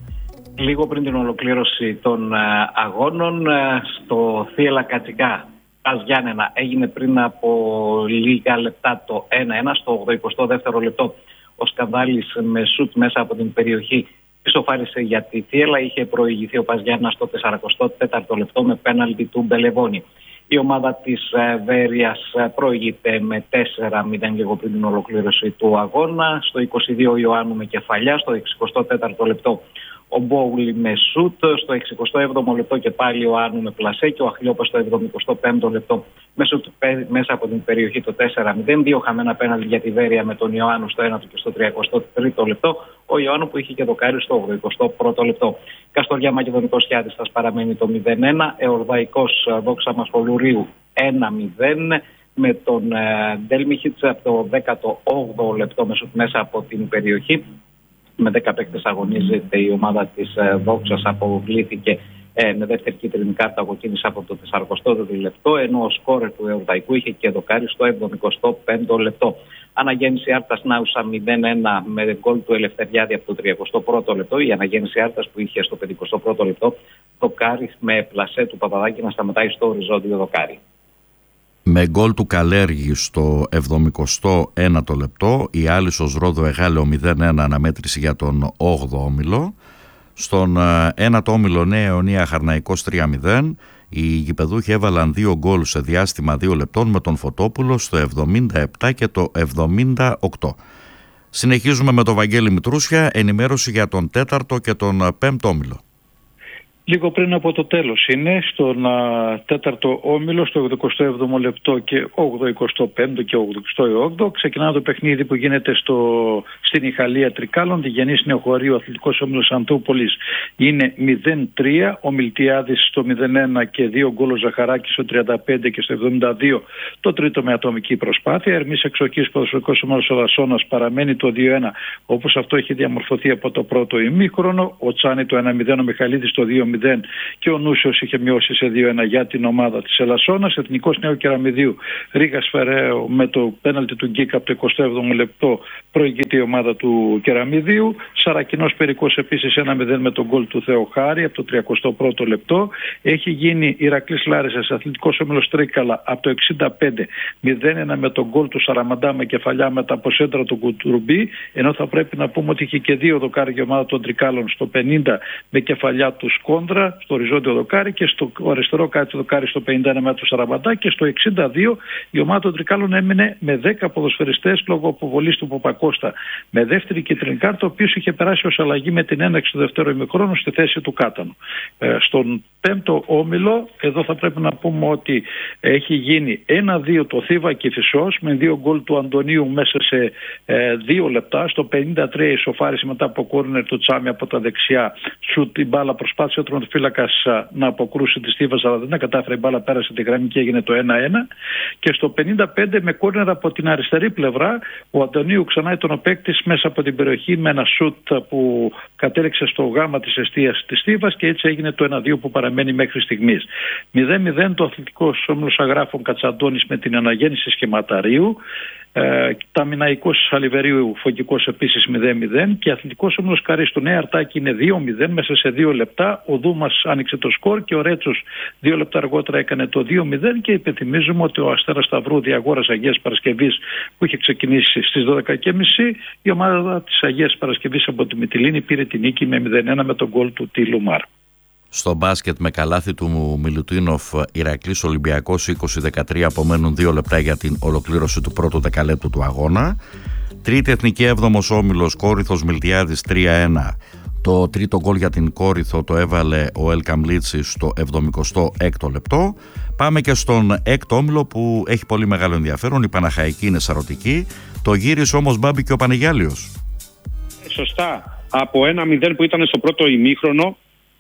Λίγο πριν την ολοκλήρωση των αγώνων, στο Θίελα Κατσικά Πας Γιάννενα έγινε πριν από λίγα λεπτά το ένα ένα. Στο ογδοηκοστό δεύτερο λεπτό ο Σκανδάλης με σουτ μέσα από την περιοχή ισοφάρισε για τη Θίελα. Είχε προηγηθεί ο Πας Γιάννενας στο σαρανταοκτώ τέταρτο λεπτό με πέναλτι του Μπελεβόνη. Η ομάδα της Βέρειας προηγείται με τέσσερα μηδέν λίγο πριν την ολοκλήρωση του αγώνα. Στο είκοσι δύο Ιωάννου με κεφαλιά. Στο εξηκοστό τέταρτο λεπτό ο Μπόουλη με σουτ. Στο εξηκοστό έβδομο λεπτό και πάλι ο Άνου με πλασέ. Και ο Αχλιόπας στο εβδομηκοστό πέμπτο λεπτό με σουτ μέσα από την περιοχή το τέσσερα μηδέν. Δύο χαμένα πέναλτι για τη Βέρεια με τον Ιωάννου στο ένατο και στο τριακοστό τρίτο λεπτό. Ο Ιωάννου που είχε και δοκάρι στο ογδοηκοστό πρώτο λεπτό. Καστοριά Μακεδονικός Χιάτιστας παραμένει το μηδέν ένα. Εορδαϊκός Δόξα Μασχολουρίου ένα μηδέν. Με τον Ντέλμιχιτς από το δέκατο όγδοο λεπτό με σουτ μέσα από την περιοχή. Με δέκα παίκτες αγωνίζεται η ομάδα της Δόξας, αποβλήθηκε ε, με δεύτερη κίτρινη κάρτα από κίνηση από το σαρανταοκτώ λεπτό, ενώ ο σκόρερ του Εορδαϊκού είχε και δοκάρι στο εβδομηκοστό πέμπτο λεπτό. Αναγέννηση Άρτας Νάουσα μηδέν ένα με γκολ του Ελευθεριάδη από το τριακοστό πρώτο λεπτό. Η αναγέννηση Άρτας που είχε στο πενηκοστό πρώτο λεπτό δοκάρι με πλασέ του Παπαδάκη να σταματάει στο οριζόντιο δοκάρι. Με γκολ του Καλέργη στο εβδομηκοστό ένατο λεπτό, η Άλυσος Ρόδο Εγάλεο μηδέν ένα αναμέτρηση για τον όγδοο όμιλο. Στον ένατο όμιλο Νέα Ιωνία Χαρναϊκός τρία μηδέν. Οι γηπεδούχοι έβαλαν δύο γκολ σε διάστημα δύο λεπτών με τον Φωτόπουλο στο εβδομήντα επτά και το εβδομήντα οκτώ. Συνεχίζουμε με τον Βαγγέλη Μητρούσια, ενημέρωση για τον τέταρτο και τον πέμπτο όμιλο. Λίγο πριν από το τέλος είναι στον α, τέταρτο όμιλο, στο ογδοηκοστό έβδομο λεπτό και ογδοηκοστό πέμπτο και ογδοηκοστό όγδοο. Ξεκινά το παιχνίδι που γίνεται στο, στην Ιχαλία Τρικάλων, Διγενής Νεοχωρίου, Αθλητικός Όμιλος Αντούπολης είναι μηδέν τρία, ο Μιλτιάδης στο μηδέν ένα και δύο γκολ ο Ζαχαράκης στο τριάντα πέντε και στο εβδομήντα δύο, το τρίτο με ατομική προσπάθεια. Ερμής Εξοκής Ποδοσφαιρικός Όμιλος ο Δασσόνας παραμένει το δύο ένα, όπως αυτό έχει διαμορφωθεί από το πρώτο ημίχρονο. Ο Τσάνι το ένα μηδέν, ο Μιχαλίδης το δύο μηδέν μηδέν και ο Νούσιος είχε μειώσει σε δύο ένα για την ομάδα της Ελασσόνας. Εθνικός Νέου Κεραμιδίου Ρίγας Φεραίο με το πέναλτι του Γκίκα από το εικοστό έβδομο λεπτό προηγείται η ομάδα του Κεραμιδίου. Σαρακινός Περικός επίσης ένα μηδέν με τον γκολ του Θεοχάρη από το τριακοστό πρώτο λεπτό. Έχει γίνει Ηρακλής Λάρισσας Αθλητικός Όμιλος Τρίκαλα από το εξήντα πέντε μηδέν ένα με τον γκολ του Σαραμαντά με κεφαλιά μετά από σέντρα του Κουτουρουμπή, ενώ θα πρέπει να πούμε ότι είχε και δύο δοκάρια η ομάδα των Τρικάλων στο πενήντα με κεφαλιά του Σκόντρα στο οριζόντιο δοκάρι και στο αριστερό κάτι δοκάρι στο πενήντα ένα με του Σαραμπαντά, και στο εξήντα δύο η ομάδα των Τρικάλων έμεινε με δέκα ποδοσφαιριστές λόγω αποβολής του Παπακώστα με δεύτερη κίτρινη κάρτα, ο οποίος είχε περάσει ως αλλαγή με την έναρξη του δεύτερου ημιχρόνου στη θέση του Κάτανου. Ε, στον πέμπτο όμιλο, εδώ θα πρέπει να πούμε ότι έχει γίνει ένα δύο το Θήβα Κηφισός με δύο γκολ του Αντωνίου μέσα σε ε, δύο λεπτά. Στο πενήντα τρία ισοφάρισε μετά από κόρνερ του Τσάμι από τα δεξιά. Σουτ η μπάλα, προσπάθησε ο τερματοφύλακας να αποκρούσει τη Στίβας, αλλά δεν κατάφερε. Η μπάλα πέρασε τη γραμμή και έγινε το ένα ένα. Και στο πενήντα πέντε με κόρνερ από την αριστερή πλευρά, ο Αντωνίου ξανά ήταν ο παίκτης μέσα από την περιοχή με ένα σουτ που κατέληξε στο γάμα της εστίας της Στίβας και έτσι έγινε το ένα δύο που παραμένει μέχρι στιγμής. μηδέν μηδέν το Αθλητικός Όμιλος Αγράφων Κατσαντώνης με την αναγέννηση Σχηματαρίου. Ε, Ταμιναϊκός Σαλιβερίου Φωκικός επίσης μηδέν μηδέν και Αθλητικός Όμιλος Καρύς του Νέα Αρτάκη είναι δύο μηδέν μέσα σε δύο λεπτά. Ο Δούμας άνοιξε το σκορ και ο Ρέτσος δύο λεπτά αργότερα έκανε το δύο μηδέν, και υπενθυμίζουμε ότι ο Αστέρας Σταυρού Διαγόρας Αγίας Παρασκευής που είχε ξεκινήσει στις δώδεκα και μισή, η ομάδα της Αγίας Παρασκευής από τη Μυτιλήνη πήρε την νίκη με μηδέν ένα με τον γκολ του Τίλου Μάρ. Στο μπάσκετ με καλάθι του Μιλουτίνοφ, Ηρακλής Ολυμπιακός είκοσι δεκατρία, απομένουν δύο λεπτά για την ολοκλήρωση του πρώτου δεκαλέπτου του αγώνα. Τρίτη Εθνική έβδομος όμιλος, Κόρινθος Μιλτιάδης τρία ένα. Το τρίτο γκολ για την Κόρινθο το έβαλε ο Ελ Καμλίτσι στο εβδομηκοστό έκτο λεπτό. Πάμε και στον έκτο όμιλο που έχει πολύ μεγάλο ενδιαφέρον. Η Παναχαϊκή είναι σαρωτική. Το γύρισε όμως, Μπάμπη, και ο Πανεγιάλιος. Σωστά. Από ένα μηδέν που ήταν στο πρώτο ημίχρονο,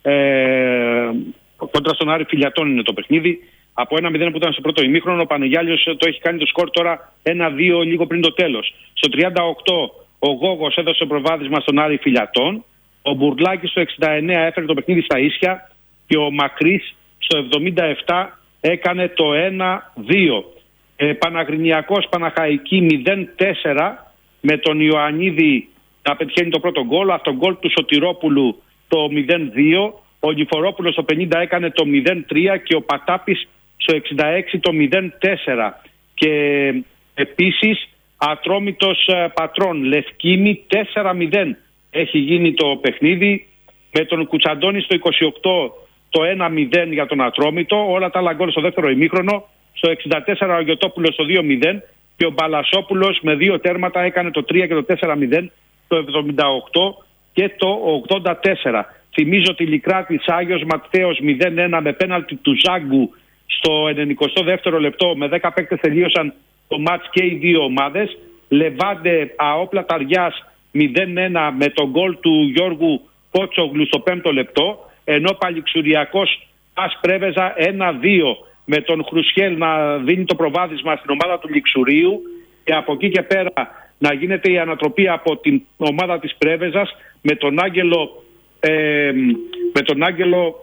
Ε, κόντρα στον Άρη Φιλιατών είναι το παιχνίδι. Από ένα μηδέν που ήταν στο πρώτο ημίχρονο, ο Πανεγιάλιος το έχει κάνει το σκορ τώρα ένα δύο λίγο πριν το τέλος. Στο τριάντα οκτώ ο Γόγος έδωσε προβάδισμα στον Άρη Φιλιατών. Ο Μπουρλάκης στο εξήντα εννέα έφερε το παιχνίδι στα ίσια και ο Μακρύς στο εβδομήντα επτά έκανε το ένα δύο. ε, Παναγρινιακός Παναχαϊκή μηδέν τέσσερα με τον Ιωαννίδη να πετυχαίνει το πρώτο γκολ. Αυτό γκολ του Σωτηρόπουλου το μηδέν δύο, ο Νιφορόπουλος στο πενήντα έκανε το μηδέν τρία και ο Πατάπης στο εξήντα έξι το μηδέν τέσσερα. Και επίσης Ατρόμητος Πατρών Λευκήμη τέσσερα μηδέν έχει γίνει το παιχνίδι, με τον Κουτσαντώνη στο είκοσι οκτώ το ένα μηδέν για τον Ατρόμητο. Όλα τα άλλα γκολ στο δεύτερο ημίχρονο. Στο εξήντα τέσσερα ο Γιωτόπουλος στο δύο μηδέν και ο Μπαλασόπουλος με δύο τέρματα έκανε το τρία και το τέσσερα μηδέν, το εβδομήντα οκτώ και το ογδόντα τέσσερα. Θυμίζω ότι Λικράτης Άγιος Ματθαίος μηδέν ένα με πέναλτι του Ζάγκου στο ενενηκοστό δεύτερο λεπτό. Με δέκα παίκτες τελείωσαν το μάτς και οι δύο ομάδες. Λεβάντε Αόπλα Ταριάς μηδέν ένα με τον γκολ του Γιώργου Κότσογλου στο πέμπτο λεπτό. Ενώ Παλιξουριακός Πας Πρέβεζα ένα δύο με τον Χρουσιέλ να δίνει το προβάδισμα στην ομάδα του Λιξουρίου. Και από εκεί και πέρα να γίνεται η ανατροπή από την ομάδα της Πρέβεζας με τον Άγγελο, ε, με τον Άγγελο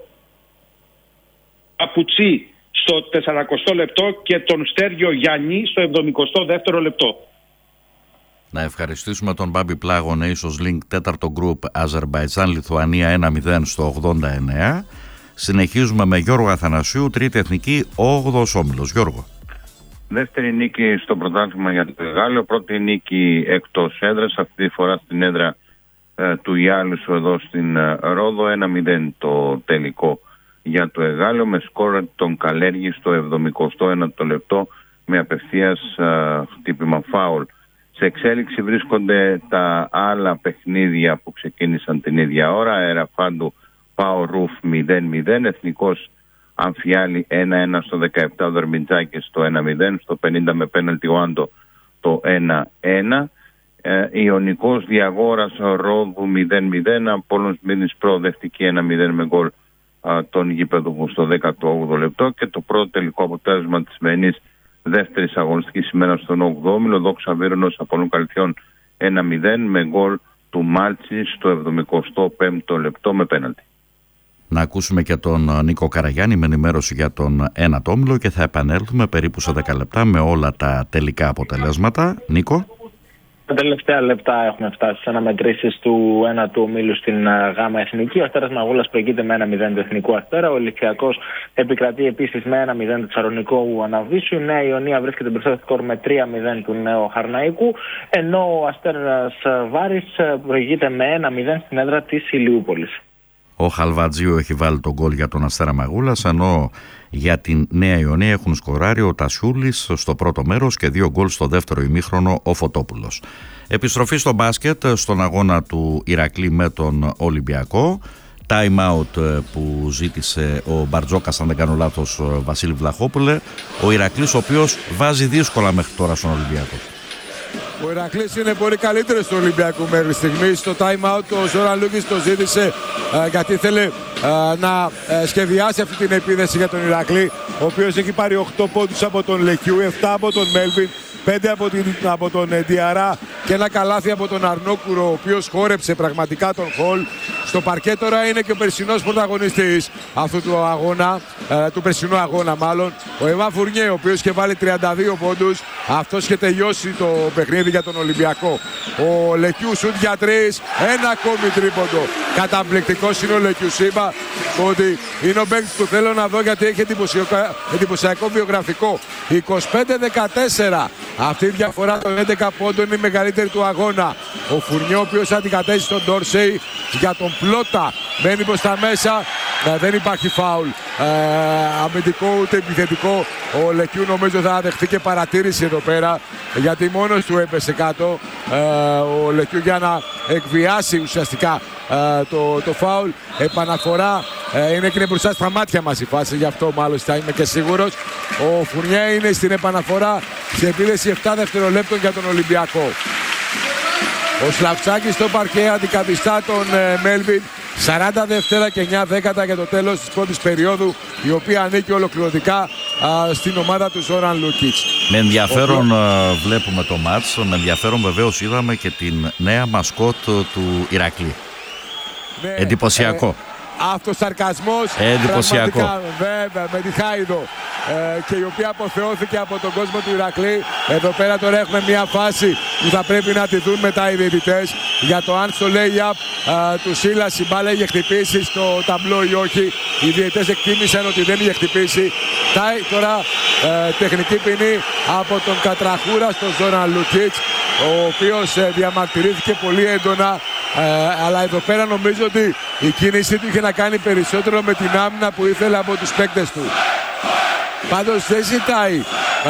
Παπουτσί στο τεσσαρακοστό λεπτό και τον Στέργιο Γιάννη στο εβδομηκοστό δεύτερο λεπτό. Να ευχαριστήσουμε τον Μπάμπη Πλάγο, Nations Link, τέταρτο γκρουπ, Αζερμπαϊτζάν Λιθουανία ένα μηδέν στο ογδόντα εννέα. Συνεχίζουμε με Γιώργο Αθανασίου, τρίτη εθνική, όγδοος όμιλος. Γιώργο. Δεύτερη νίκη στο πρωτάθλημα για το Εγάλεο, πρώτη νίκη εκτός έδρας, αυτή τη φορά στην έδρα ε, του Ιάλουσου εδώ στην ε, Ρόδο, ένα μηδέν το τελικό για το Εγάλεο, με σκόρ τον Καλέργη στο εβδομηκοστό ένατο λεπτό με απευθείας ε, χτύπημα φάουλ. Σε εξέλιξη βρίσκονται τα άλλα παιχνίδια που ξεκίνησαν την ίδια ώρα. Εραφάντου Πάο Ρουφ μηδέν μηδέν, Εθνικός Αμφιάλη ένα ένα στο δεκαεπτά, ο Δερμιτζάκης στο ένα μηδέν, στο πενήντα με πέναλτι ο Άντο το ένα ένα. Ε, Ιωνικός Διαγόρας Ρόδου μηδέν μηδέν, Απόλλωνας Μύρνης προοδευτική ένα μηδέν με γκολ των γήπεδων στο δέκατο όγδοο λεπτό. Και το πρώτο τελικό αποτέλεσμα της σημερινής δεύτερης αγωνιστικής ημέρας στον όγδοο όμιλο, Δόξα Βίρονος Απολλών Καλυθιών ένα μηδέν με γκολ του Μάλτσι στο εβδομηκοστό πέμπτο λεπτό με πέναλτι. Να ακούσουμε και τον Νίκο Καραγιάννη με ενημέρωση για τον ένατο όμιλο και θα επανέλθουμε περίπου σε δέκα λεπτά με όλα τα τελικά αποτελέσματα. Νίκο. Τα τελευταία λεπτά έχουμε φτάσει σε αναμετρήσεις του ένατου ομίλου στην Γάμα Εθνική. Ο Αστέρας Μαγούλας προηγείται με ένα μηδέν του Εθνικού Αστέρα. Ο Ολυμπιακός επικρατεί επίσης με ένα μηδέν του Θεσσαλονικού Αναβίσιου. Η Νέα Ιωνία βρίσκεται μπροστά στο σκορ με τρία μηδέν του Νέου Χαρναϊκού. Ενώ ο Αστέρας Βάρης προηγείται με ένα μηδέν στην έδρα της Ηλιούπολης. Ο Χαλβατζίου έχει βάλει τον γκολ για τον Αστέρα Μαγούλας, ενώ για την Νέα Ιωνία έχουν σκοράρει ο Τασιούλης στο πρώτο μέρος και δύο γκολ στο δεύτερο ημίχρονο ο Φωτόπουλος. Επιστροφή στο μπάσκετ στον αγώνα του Ηρακλή με τον Ολυμπιακό. Time out που ζήτησε ο Μπαρτζόκας, αν δεν κάνω λάθος, Βασίλη Βλαχόπουλε. Ο Ηρακλής, ο οποίος βάζει δύσκολα μέχρι τώρα στον Ολυμπιακό. Ο Ηρακλής είναι πολύ καλύτερος του Ολυμπιακού μέχρι στιγμής. Στο time out ο Ζόραν Λούκης το ζήτησε ε, γιατί ήθελε ε, να ε, σχεδιάσει αυτή την επίδεση για τον Ηρακλή, ο οποίος έχει πάρει οκτώ πόντους από τον Λεκιού, επτά από τον Μέλβιν, πέντε από, την, από τον Διαρά και ένα καλάθι από τον Αρνόκουρο, ο οποίος χόρεψε πραγματικά τον Χολ. Στο παρκέ τώρα είναι και ο περσινός πρωταγωνιστής αυτού του αγώνα, ε, του περσινού αγώνα μάλλον, ο Εβάν Φουρνιέ, ο οποίος είχε βάλει τριάντα δύο πόντους. Αυτός είχε τελειώσει το παιχνίδι για τον Ολυμπιακό. Ο Λεκιού σουτ για τρεις, ένα ακόμη τρίποντο. Καταπληκτικός είναι ο Λεκιού. Είπα ότι είναι ο παίκτης που θέλω να δω γιατί έχει εντυπωσιακό, εντυπωσιακό βιογραφικό. είκοσι πέντε δεκατέσσερα. Αυτή η διαφορά των έντεκα πόντων είναι η μεγαλύτερη του αγώνα. Ο Φουρνιό, ο οποίος αντικατέστησε τον Ντόρσεϊ για τον Πλότα, μένει προς τα μέσα. Ε, δεν υπάρχει φάουλ ε, αμυντικό ούτε επιθετικό. Ο Λεκιού νομίζω θα δεχτεί και παρατήρηση εδώ πέρα, γιατί μόνος του έπεσε κάτω ε, ο Λεκιού για να εκβιάσει ουσιαστικά ε, το, το φάουλ. Επαναφορά ε, είναι και είναι μπροστά στα μάτια μας η φάση, γι' αυτό μάλλον θα είμαι και σίγουρος. Ο Φουρνιέ είναι στην επαναφορά σε επίδεση επτά δευτερολέπτων για τον Ολυμπιακό. Ο Σλαψάκης στο παρκέ αντικαθιστά τον ε, Μέλβιν. σαράντα δευτέρα και εννιά δέκατα για το τέλος της πρώτης περίοδου, η οποία ανήκει ολοκληρωτικά α, στην ομάδα του Ζόραν Λούκιτς. Με ενδιαφέρον ο... βλέπουμε το μάτς, με ενδιαφέρον βεβαίως είδαμε και την νέα μασκότ του Ηρακλή. Ναι, εντυπωσιακό. Ε, αυτοσαρκασμός, εντυπωσιακό. Βέβαια, με τη Χάιδο ε, και η οποία αποθεώθηκε από τον κόσμο του Ηρακλή. Εδώ πέρα τώρα έχουμε μια φάση που θα πρέπει να τη δουν μετά οι διαιτητές για το αν στο lay-up του Σίλας η μπάλα είχε χτυπήσει στο ταμπλό ή όχι. Οι διαιτητές εκτίμησαν ότι δεν είχε χτυπήσει. Τώρα ε, τεχνική ποινή από τον Κατραχούρα στον Ζόραν Λούκιτς, ο οποίος ε, διαμαρτυρήθηκε πολύ έντονα. Ε, αλλά εδώ πέρα νομίζω ότι η κίνησή του είχε να κάνει περισσότερο με την άμυνα που ήθελε από τους παίκτες του. Πάντως δεν ζητάει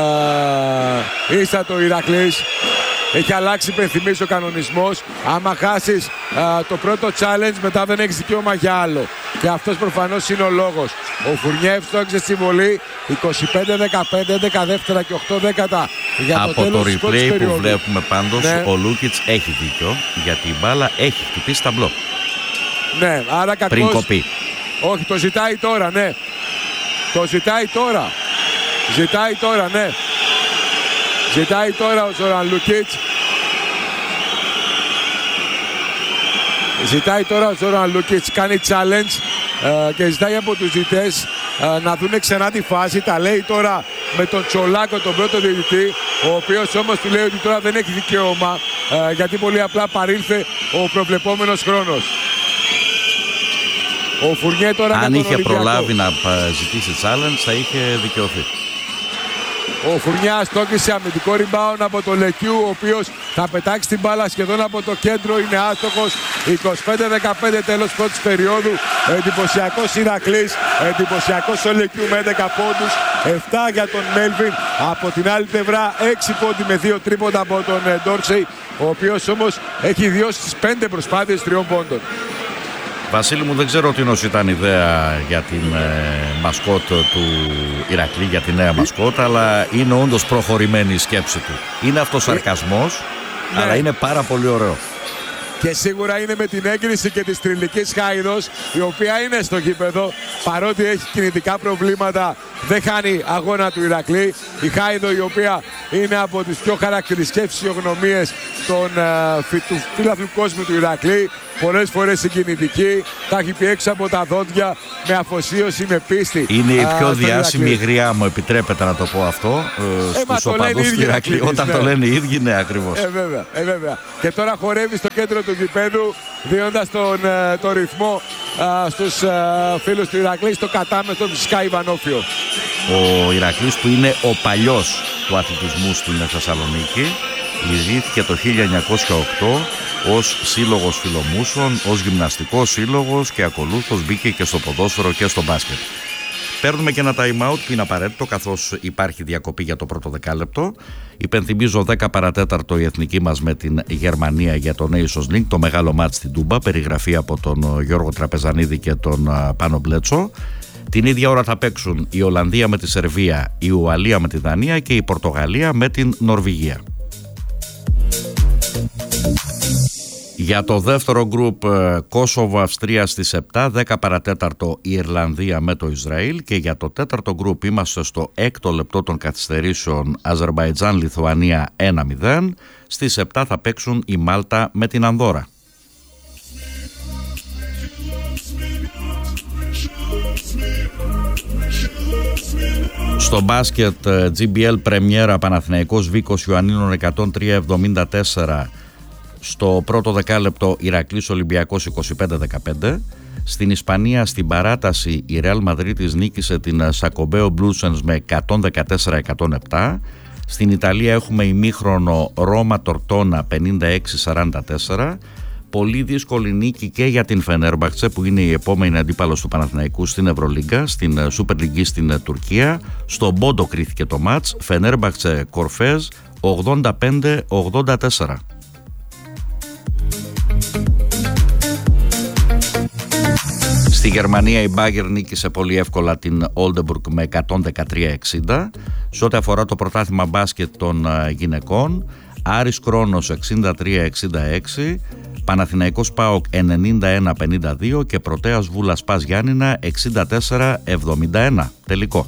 ε, ίσα το Ηρακλής. Έχει αλλάξει, υπενθυμίζω, ο κανονισμός. Άμα χάσεις ε, το πρώτο challenge, μετά δεν έχεις δικαίωμα για άλλο. Και αυτός προφανώς είναι ο λόγος. Ο Φουρνιέ στόχισε στη βολή είκοσι πέντε δεκαπέντε, έντεκα δεύτερα και οκτώ δέκατα για το από τέλος το της πρώτης replay περίοδου. Που βλέπουμε πάντως, ναι, ο Λούκιτς έχει δίκιο, γιατί η μπάλα έχει χτυπήσει ταμπλό. Ναι, άρα κακώς... πριν κοπεί. Όχι, το ζητάει τώρα, ναι. Το ζητάει τώρα. Ζητάει τώρα, ναι. Ζητάει τώρα ο Ζόραν Λούκιτς. Ζητάει τώρα ο Ζόραν Λούκιτς, κάνει challenge ε, και ζητάει από τους διαιτητές ε, να δουν ξανά τη φάση. Τα λέει τώρα με τον Τσολάκο, τον πρώτο διαιτητή, ο οποίος όμως του λέει ότι τώρα δεν έχει δικαίωμα ε, γιατί πολύ απλά παρήλθε ο προβλεπόμενος χρόνος. Ο Φουρνιέ τώρα αν είχε Ολυμπιακό. προλάβει να ζητήσει challenge θα είχε δικαιωθεί. Ο Φουρνιάς τόκισε αμυντικό rebound από το Λεκιού, ο οποίος θα πετάξει την μπάλα σχεδόν από το κέντρο, είναι άστοχος. είκοσι πέντε δεκαπέντε τέλος πρώτης περίοδου. Εντυπωσιακός Ηρακλής, εντυπωσιακός ο Λεκιού με έντεκα πόντους, επτά για τον Μέλβιν. Από την άλλη πλευρά έξι πόντοι με δύο τρίποντα από τον Ντόρσεϊ, ο οποίος όμως έχει διώσει τις πέντε προσπάθειες τριών πόντων. Βασίλη μου, δεν ξέρω τι νόση ήταν ιδέα για την ε, μασκότ του Ηρακλή, για τη νέα μασκότ, αλλά είναι όντως προχωρημένη η σκέψη του. Είναι αυτοσαρκασμός, ναι, αλλά είναι πάρα πολύ ωραίο. και σίγουρα είναι με την έγκριση και της Τριλικής Χάιδος, η οποία είναι στο γήπεδο, παρότι έχει κινητικά προβλήματα δεν χάνει αγώνα του Ηρακλή. Η Χάιδο, η οποία είναι από τις πιο χαρακτηριστικές φυσιογνωμίες των, uh, του φύλαθλου κόσμου του Ηρακλή, πολλές φορές συγκινητική, τα έχει πει έξω από τα δόντια με αφοσίωση, με πίστη. Είναι η πιο uh, διάσημη γριά, μου επιτρέπετε να το πω αυτό, ε, στους οπαδούς του Ηρακλή, όταν ναι. το λένε οι ίδιοι, ναι, ακριβώς. Ε, βέβαια, ε, βέβαια. Και τώρα χορεύει στο κέντρο του γηπέδου, δίνοντας τον, τον ρυθμό uh, στους uh, φίλους του Ηρακλή, στο κατάμεστο φυσικά Ιβανόφιο. Ο Ηρακλής, που είναι ο παλιός του αθλητισμού στην Θεσσαλονίκη, ιδρύθηκε το χίλια εννιακόσια οκτώ ως σύλλογος φιλομούσων, ως γυμναστικός σύλλογος και ακολούθως μπήκε και στο ποδόσφαιρο και στο μπάσκετ. Παίρνουμε και ένα time out που είναι απαραίτητο, καθώς υπάρχει διακοπή για το πρώτο δεκάλεπτο. Υπενθυμίζω δέκα παρατέταρτο η εθνική μας με την Γερμανία για το Nations League, το μεγάλο μάτς στην Τούμπα, περιγραφή από τον Γιώργο Τραπεζανίδη και τον Πάνο Μπλέτσο. Την ίδια ώρα θα παίξουν η Ολλανδία με τη Σερβία, η Ουαλία με τη Δανία και η Πορτογαλία με την Νορβηγία. Για το δεύτερο γκρουπ, Κόσοβο-Αυστρία στις επτά, δέκα παρατέταρτο η Ιρλανδία με το Ισραήλ, και για το τέταρτο γκρουπ είμαστε στο έκτο λεπτό των καθυστερήσεων, Αζερμπαϊτζάν-Λιθουανία ένα μηδέν, στις επτά θα παίξουν η Μάλτα με την Ανδόρα. Στο μπάσκετ, τζι μπι ελ πρεμιέρα, Παναθηναϊκός Βίκος Ιωαννίνων εκατόν τρία εβδομήντα τέσσερα. Στο πρώτο δεκάλεπτο Ηρακλής Ολυμπιακός είκοσι πέντε δεκαπέντε. Στην Ισπανία στην παράταση η Ρεάλ Μαδρίτης νίκησε την Σακομπέο Μπλούσενς με εκατόν δεκατέσσερα εκατόν επτά. Στην Ιταλία έχουμε ημίχρονο Ρώμα Τορτόνα πενήντα έξι σαράντα τέσσερα. Πολύ δύσκολη νίκη και για την Φενέρμπαχτσε, που είναι η επόμενη αντίπαλος του Παναθηναϊκού στην Ευρωλίγκα, στην Super League στην Τουρκία. Στον Πόντο κρίθηκε το μάτς, Φενέρμπαχτσε Κορφέζ ογδόντα πέντε ογδόντα τέσσερα. Στη Γερμανία η Bayern νίκησε πολύ εύκολα την Oldenburg με εκατόν δεκατρία εξήντα. Σε ό,τι αφορά το πρωτάθλημα μπάσκετ των γυναικών, Άρης Κρόνος εξήντα τρία εξήντα έξι, Παναθηναϊκός ΠΑΟΚ ενενήντα ένα πενήντα δύο και Πρωτέας Βούλας Πας Γιάννηνα εξήντα τέσσερα εβδομήντα ένα. Τελικό.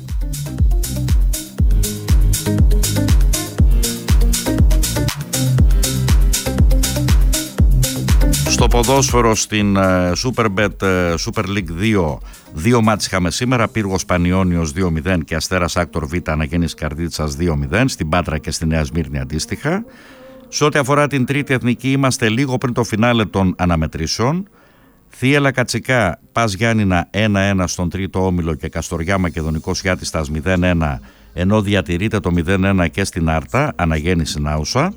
Στο ποδόσφαιρο στην Superbet Super League δύο, δύο μάτς είχαμε σήμερα, Πύργος Πανιώνιος δύο μηδέν και Αστέρας Άκτορ Β Αναγέννης Καρδίτσας δύο μηδέν, στην Πάτρα και στη Νέα Σμύρνη αντίστοιχα. Σε ό,τι αφορά την τρίτη εθνική, είμαστε λίγο πριν το φινάλε των αναμετρήσεων. Θίελα Κατσικά Πας Γιάννηνα ένα ένα στον τρίτο όμιλο και Καστοριά Μακεδονικός Γιάτιστας μηδέν ένα, ενώ διατηρείται το μηδέν ένα και στην Άρτα Αναγέννηση Νάουσα.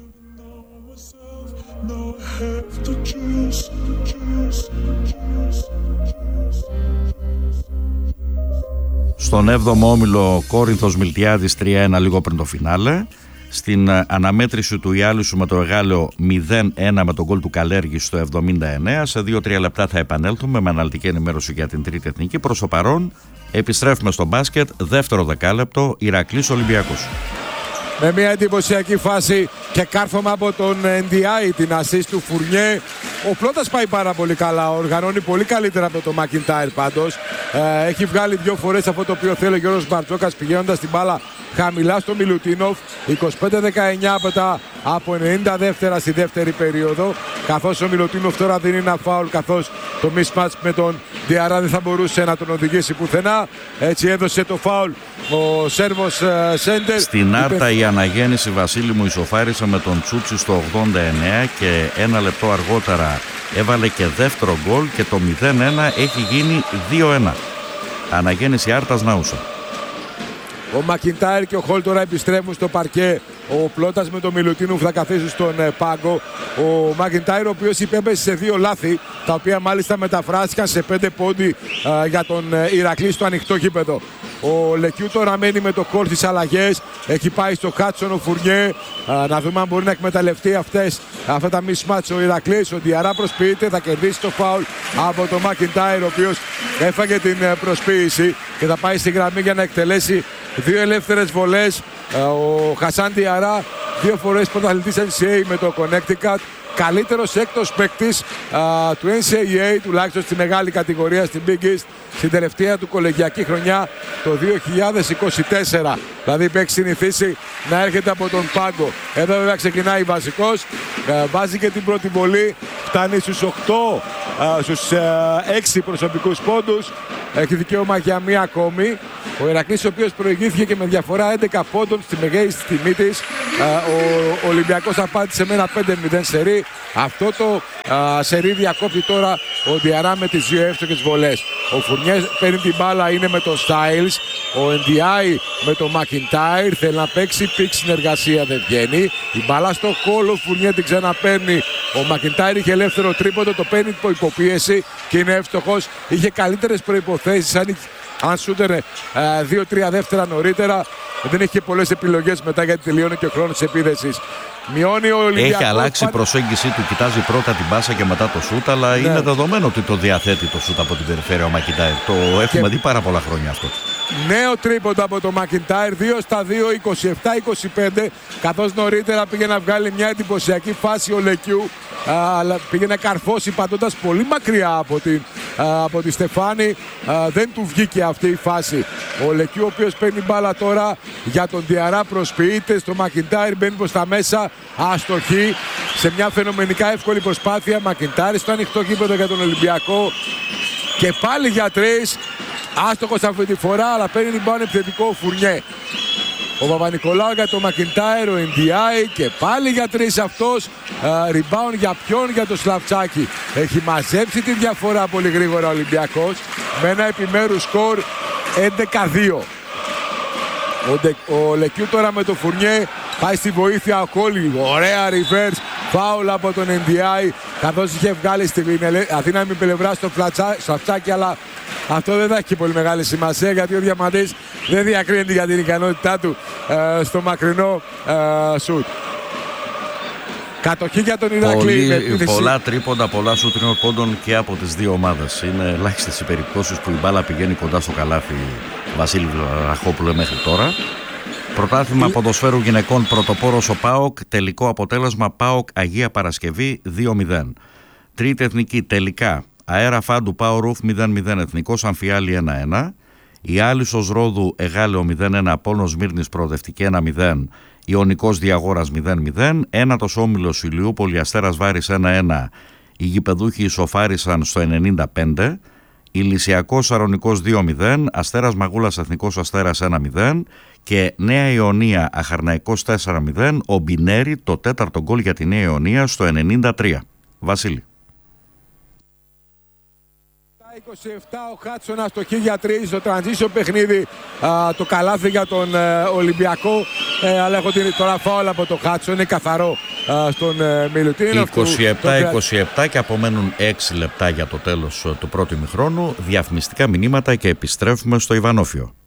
Στον έβδομο όμιλο Κόρινθος Μιλτιάδης τρία ένα λίγο πριν το φινάλε. Στην αναμέτρηση του Ιάλισσου με το Εγάλεο μηδέν ένα με τον γκολ του Καλέργη στο εβδομήντα εννέα. Σε δύο τρία λεπτά θα επανέλθουμε με αναλυτική ενημέρωση για την τρίτη εθνική. Προς το παρόν επιστρέφουμε στο μπάσκετ, δεύτερο δεκάλεπτο, Ηρακλής Ολυμπιακός. Με μια εντυπωσιακή φάση και κάρφωμα από τον Εν Ντι Άι, την assist του Φουρνιέ. Ο Πλώτας πάει πάρα πολύ καλά, οργανώνει πολύ καλύτερα από το Μακιντάιρ πάντως. Ε, έχει βγάλει δύο φορές αυτό το οποίο θέλει ο Γιώργος Μπαρτζόκας, πηγαίνοντας την μπάλα χαμηλά στο Μιλουτίνοφ. είκοσι πέντε δεκαεννιά μετά από ενενήντα δεύτερα στη δεύτερη περίοδο, καθώς ο Μιλουτίνοφ τώρα δίνει ένα φάουλ, καθώς το mismatch με τον Διαρά δεν θα μπορούσε να τον οδηγήσει πουθενά. Έτσι έδωσε το φάουλ ο Σέρβος uh, Σέντερ. Στην Άρτα η Αναγέννηση, Βασίλη μου, ισοφάρισε με τον Τσούτσι στο ογδόντα εννέα και ένα λεπτό αργότερα έβαλε και δεύτερο γκολ και το μηδέν ένα έχει γίνει δύο ένα. Αναγέννηση Άρτας Νάουσα. Ο Μακιντάιρ και ο Χολ τώρα επιστρέφουν στο παρκέ. Ο Πλώτας με τον Μιλουτίνου θα καθίσουν στον ε, πάγκο. Ο Μακιντάιρ, ο οποίος υπέμπεσε σε δύο λάθη, τα οποία μάλιστα μεταφράστηκαν σε πέντε πόντι ε, για τον ε, Ηρακλή στο ανοιχτό γήπεδο. Ο Λεκιού τώρα μένει με το κόλ στις αλλαγές. Έχει πάει στο Χάτσον ο Φουρνιέ. Ε, να δούμε αν μπορεί να εκμεταλλευτεί αυτές, αυτά τα mismatch ο Ηρακλής. Ο Διαρά προσποιείται, θα κερδίσει το φάουλ από τον Μακιντάιρ, ο οποίος έφαγε την ε, προσποίηση και θα πάει στη γραμμή για να εκτελέσει δύο ελεύθερες βολές. Ο Χασάν Διαρά, δύο φορές πρωταθλητής εν σι έι με το Connecticut. καλύτερος έκτος παίκτης α, του εν σι έι έι, τουλάχιστον στη μεγάλη κατηγορία, στην Big East, στην τελευταία του κολεγιακή χρονιά το δύο χιλιάδες είκοσι τέσσερα. Δηλαδή έχει συνηθίσει να έρχεται από τον πάγκο. Εδώ βέβαια ξεκινάει βασικός, α, βάζει και την πρώτη βολή, φτάνει στους οκτώ, α, στους α, έξι προσωπικούς πόντους, έχει δικαίωμα για μία ακόμη. Ο Ηρακλής, ο οποίος προηγήθηκε και με διαφορά έντεκα πόντων στη μεγέιστη τιμή της, ο Ολυμπιακός απάντησε με ένα πέντε μηδέν σερί. Αυτό το α, σερί διακόπτει τώρα ο Διαρά με τις δύο εύστοχες βολές. Ο Φουρνιέ παίρνει την μπάλα, είναι με τον Στάιλς. Ο Εντιάι με τον Μακιντάιρ, θέλει να παίξει, πικ συνεργασία, δεν βγαίνει. Η μπάλα στο κόλο, ο Φουρνιέ την ξαναπαίρνει. Ο Μακιντάιρ είχε ελεύθερο τρίποντο, το παίρνει υπό υποπίεση και είναι εύστοχος. Είχε καλύτερες προϋποθέσεις, αν αν σούτερε δύο τρία δεύτερα νωρίτερα, δεν έχει και πολλές επιλογές μετά γιατί τελειώνει και ο χρόνος της επίδεσης. Μειώνει ο Ολυμπιακός. Έχει αλλάξει η προσέγγιση του, κοιτάζει πρώτα την πάσα και μετά το σούτ, αλλά ναι, είναι δεδομένο ότι το διαθέτει το σούτ από την περιφέρεια ο Μακιντάιρ. Το έχουμε και δει πάρα πολλά χρόνια αυτό. Νέο τρίποντο από τον Μακιντάιρ, δύο στα δύο, είκοσι επτά είκοσι πέντε, καθώς νωρίτερα πήγε να βγάλει μια εντυπωσιακή φάση ο Λεκιού, αλλά πήγε να καρφώσει πατώντας πολύ μακριά από τη, α, από τη Στεφάνη. Α, δεν του βγήκε αυτή η φάση. Ο Λεκιού, ο οποίος παίρνει μπάλα τώρα για τον Διαρά, προσποιείται στο Μακιντάιρ, μπαίνει προς τα μέσα, αστοχή σε μια φαινομενικά εύκολη προσπάθεια. Μακιντάιρ στο ανοιχτό γήπεδο για τον Ολυμπιακό και πάλι για τρεις. Άστοχος αυτή τη φορά, αλλά παίρνει την μπάλα επιθετικό ο Φουρνιέ. Ο Παπα-Νικολάου για τον Μακιντάιρ, ο Εντιάι και πάλι για τρεις αυτός. Uh, rebound για ποιον? Για το Σλαβτσάκι. Έχει μαζέψει τη διαφορά πολύ γρήγορα ο Ολυμπιακός με ένα επιμέρους σκορ έντεκα δύο. Ο, Ντε, ο Λεκιού τώρα με το Φουρνιέ πάει στη βοήθεια ο Κόλλη. Ωραία reverse. Φάουλ από τον Εντιάι, καθώς είχε βγάλει στην αδύναμη πλευρά στο Σλαβτσάκι, αλλά αυτό δεν θα έχει και πολύ μεγάλη σημασία γιατί ο διαμαντής δεν διακρίνεται για την ικανότητά του ε, στο μακρινό ε, σουτ. Κατοχή για τον Ηρακλή. Πολλά τρίποντα, πολλά σουτ τριών πόντων και από τις δύο ομάδες. Είναι ελάχιστες οι περιπτώσεις που η μπάλα πηγαίνει κοντά στο καλάθι, Βασίλη Βλαχόπουλε, μέχρι τώρα. Πρωτάθλημα ποδοσφαίρου γυναικών, πρωτοπόρος ο ΠΑΟΚ, τελικό αποτέλεσμα ΠΑΟΚ Αγία Παρασκευή δύο μηδέν. Τρίτη εθνική τελικά, Αέρα Φάντου Πάο Ρουφ μηδέν μηδέν, Εθνικός Αμφιάλη ένα ένα. Η Άλυσσος Ρόδου Εγάλεο μηδέν ένα, Απόλλωνας Σμύρνης Προοδευτική ένα μηδέν, Ιωνικός Διαγόρας μηδέν μηδέν. Ένατος όμιλος Ηλιούπολη Αστέρας Βάρης ένα ένα, οι γηπεδούχοι ισοφάρισαν στο ενενήντα πέντε. Ηλυσιακός Σαρονικός δύο μηδέν, Αστέρας Μαγούλας Εθνικός Αστέρας ένα μηδέν και Νέα Ιωνία Αχαρναϊκός τέσσερα μηδέν. Ο Μπινέρι το τέταρτο γκολ για τη Νέα Ιωνία στο ενενήντα τρία. Βασίλη. είκοσι επτά ο Χάτσον αστοχή για τρεις στο transition παιχνίδι, α, το καλάθι για τον ε, Ολυμπιακό, ε, αλλά έχω την, τώρα φάουλ από το Χάτσον, είναι καθαρό α, στον ε, Μιλουτίνο. είκοσι επτά είκοσι επτά και απομένουν έξι λεπτά για το τέλος του πρώτου ημιχρόνου. Διαφημιστικά μηνύματα και επιστρέφουμε στο Ιβανόφιο.